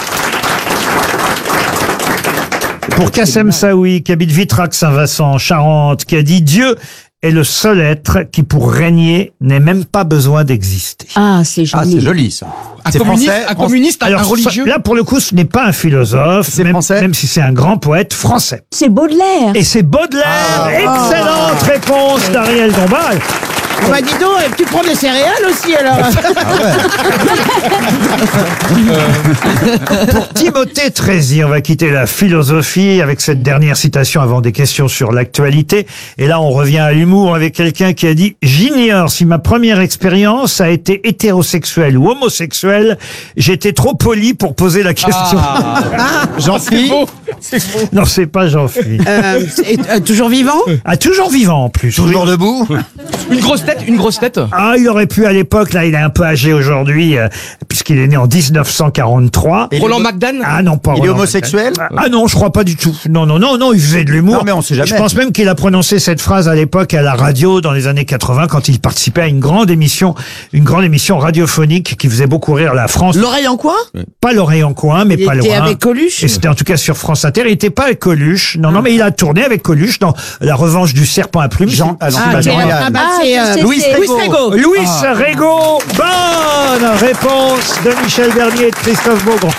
[SPEAKER 3] Pour Kassem Saoui, qui habite Vitrac-Saint-Vincent, en Charente, qui a dit Dieu est le seul être qui, pour régner, n'ait même pas besoin d'exister.
[SPEAKER 17] Ah, c'est
[SPEAKER 5] Ah,
[SPEAKER 17] joli.
[SPEAKER 5] c'est joli, ça.
[SPEAKER 1] Un
[SPEAKER 5] C'est
[SPEAKER 1] communiste,
[SPEAKER 5] français,
[SPEAKER 1] un
[SPEAKER 5] France-
[SPEAKER 1] communiste, un,
[SPEAKER 3] Alors
[SPEAKER 1] un religieux.
[SPEAKER 3] là, pour le coup, ce n'est pas un philosophe,
[SPEAKER 5] C'est
[SPEAKER 3] même,
[SPEAKER 5] français
[SPEAKER 3] même si c'est un grand poète français.
[SPEAKER 17] C'est Baudelaire.
[SPEAKER 3] Et c'est Baudelaire.
[SPEAKER 5] Ah.
[SPEAKER 3] Excellente réponse d'Ariel Dombal.
[SPEAKER 6] Bah dis donc, tu prends des céréales aussi alors.
[SPEAKER 3] Pour Timothée Trézy, on va quitter la philosophie avec cette dernière citation avant des questions sur l'actualité. Et là, on revient à l'humour avec quelqu'un qui a dit « J'ignore si ma première expérience a été hétérosexuelle ou homosexuelle. J'étais trop poli pour poser la question.
[SPEAKER 5] Jean-Philippe.
[SPEAKER 3] Non, c'est pas Jean-Philippe.
[SPEAKER 6] Euh, c'est, euh, toujours vivant.
[SPEAKER 3] Ah, toujours vivant en plus.
[SPEAKER 5] Toujours debout.
[SPEAKER 1] Une grosse tête, une grosse tête.
[SPEAKER 3] Ah, il aurait pu à l'époque, là, il est un peu âgé aujourd'hui, euh, puisqu'il est né en dix-neuf cent quarante-trois.
[SPEAKER 5] Et
[SPEAKER 1] Roland
[SPEAKER 5] le-
[SPEAKER 1] McDan.
[SPEAKER 3] Ah non, pas
[SPEAKER 5] Il est
[SPEAKER 3] Roland
[SPEAKER 5] homosexuel
[SPEAKER 3] McDan. Ah non, je crois pas du tout. Non, non, non, non, il faisait de l'humour.
[SPEAKER 5] Non, mais on sait jamais.
[SPEAKER 3] Je pense même qu'il a prononcé cette phrase à l'époque à la radio dans les années quatre-vingts quand il participait à une grande émission, une grande émission radiophonique qui faisait beaucoup rire la France.
[SPEAKER 6] L'oreille en quoi?
[SPEAKER 3] Pas l'oreille en coin, mais
[SPEAKER 6] Il
[SPEAKER 3] pas
[SPEAKER 6] était
[SPEAKER 3] loin.
[SPEAKER 6] avec Coluche.
[SPEAKER 3] Et c'était en tout cas sur France Inter. Il était pas avec Coluche. Non, non, mais il a tourné avec Coluche dans La Revanche du Serpent à plumes.
[SPEAKER 5] Jean- ah non,
[SPEAKER 3] C'est
[SPEAKER 5] c'est
[SPEAKER 3] pas
[SPEAKER 5] pas
[SPEAKER 3] Jean-
[SPEAKER 5] Jean-
[SPEAKER 6] Ah, bah,
[SPEAKER 17] Ah,
[SPEAKER 6] c'est
[SPEAKER 17] je
[SPEAKER 6] euh,
[SPEAKER 17] sais,
[SPEAKER 5] Louis
[SPEAKER 17] c'est-
[SPEAKER 5] Régaud.
[SPEAKER 6] Régaud.
[SPEAKER 3] Louis
[SPEAKER 5] Ah.
[SPEAKER 3] Régaud. Bonne réponse de Michel Bernier et de Christophe Beaugrand.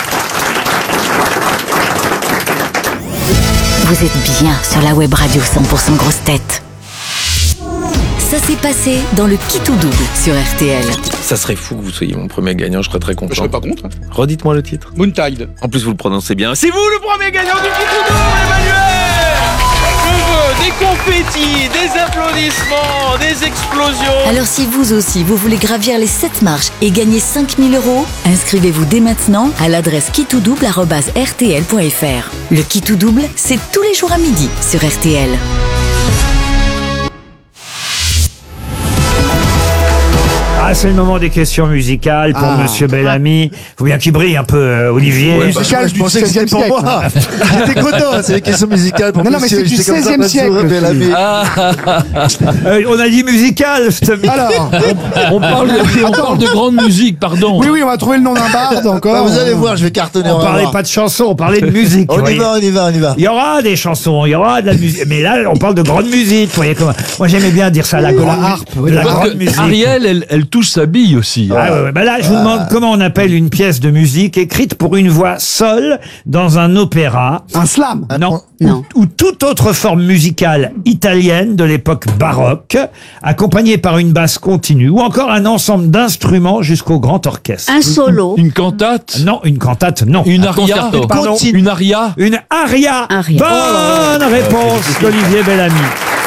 [SPEAKER 9] Vous êtes bien sur la web radio cent pour cent grosse tête. Ça s'est passé dans le qui tout double sur R T L.
[SPEAKER 13] Ça serait fou que vous soyez mon premier gagnant, je serais très content.
[SPEAKER 1] Je serais pas contre.
[SPEAKER 13] Redites-moi le titre.
[SPEAKER 1] Moontide.
[SPEAKER 13] En plus, vous le prononcez bien.
[SPEAKER 1] C'est vous le premier gagnant du petit tout double, Emmanuel. Je veux des confettis, des applaudissements, des explosions.
[SPEAKER 9] Alors si vous aussi, vous voulez gravir les sept marches et gagner cinq mille euros, inscrivez-vous dès maintenant à l'adresse qui tout double arobase r t l point f r. Le qui tout double, c'est tous les jours à midi sur R T L.
[SPEAKER 3] Ah, c'est le moment des questions musicales pour Monsieur Bellamy. Faut bien qu'il brille un peu, euh, Olivier.
[SPEAKER 4] Ouais, bah, je pensais que c'était pour moi. J'étais content, c'est les questions musicales pour
[SPEAKER 5] Non, non, mais c'est du seizième siècle.
[SPEAKER 3] Euh, on a dit musical, cette
[SPEAKER 4] Alors,
[SPEAKER 10] On parle, de, on parle de grande musique, pardon.
[SPEAKER 4] oui, oui, on va trouver le nom d'un barde encore.
[SPEAKER 18] Bah, vous allez voir, je vais cartonner.
[SPEAKER 3] On
[SPEAKER 18] va
[SPEAKER 3] parlait
[SPEAKER 18] voir.
[SPEAKER 3] pas de chansons, on parlait de musique.
[SPEAKER 18] On
[SPEAKER 3] vous
[SPEAKER 18] y
[SPEAKER 3] voyez.
[SPEAKER 18] va, on y va, on y va.
[SPEAKER 3] Il y aura des chansons, il y aura de la musique, mais là on parle de grande musique. Vous voyez comment. Moi j'aimais bien dire ça, la, grande, de la
[SPEAKER 10] Parce
[SPEAKER 3] grande
[SPEAKER 10] que
[SPEAKER 3] musique.
[SPEAKER 10] Ariel, elle, elle touche sa bille aussi. hein.
[SPEAKER 3] Ah ouais, ouais. Bah là, je vous demande comment on appelle une pièce de musique écrite pour une voix seule dans un opéra.
[SPEAKER 4] Un slam.
[SPEAKER 3] Non.
[SPEAKER 17] Non.
[SPEAKER 3] Ou, ou toute autre forme musicale italienne de l'époque baroque, accompagnée par une basse continue, ou encore un ensemble d'instruments jusqu'au grand orchestre.
[SPEAKER 17] Un solo.
[SPEAKER 10] Une cantate.
[SPEAKER 3] Non, une cantate, non.
[SPEAKER 10] Une
[SPEAKER 3] Un
[SPEAKER 10] aria.
[SPEAKER 3] concerto. Pardon.
[SPEAKER 10] Une aria.
[SPEAKER 3] Une aria.
[SPEAKER 17] Aria.
[SPEAKER 3] Bonne réponse d'Olivier Bellamy.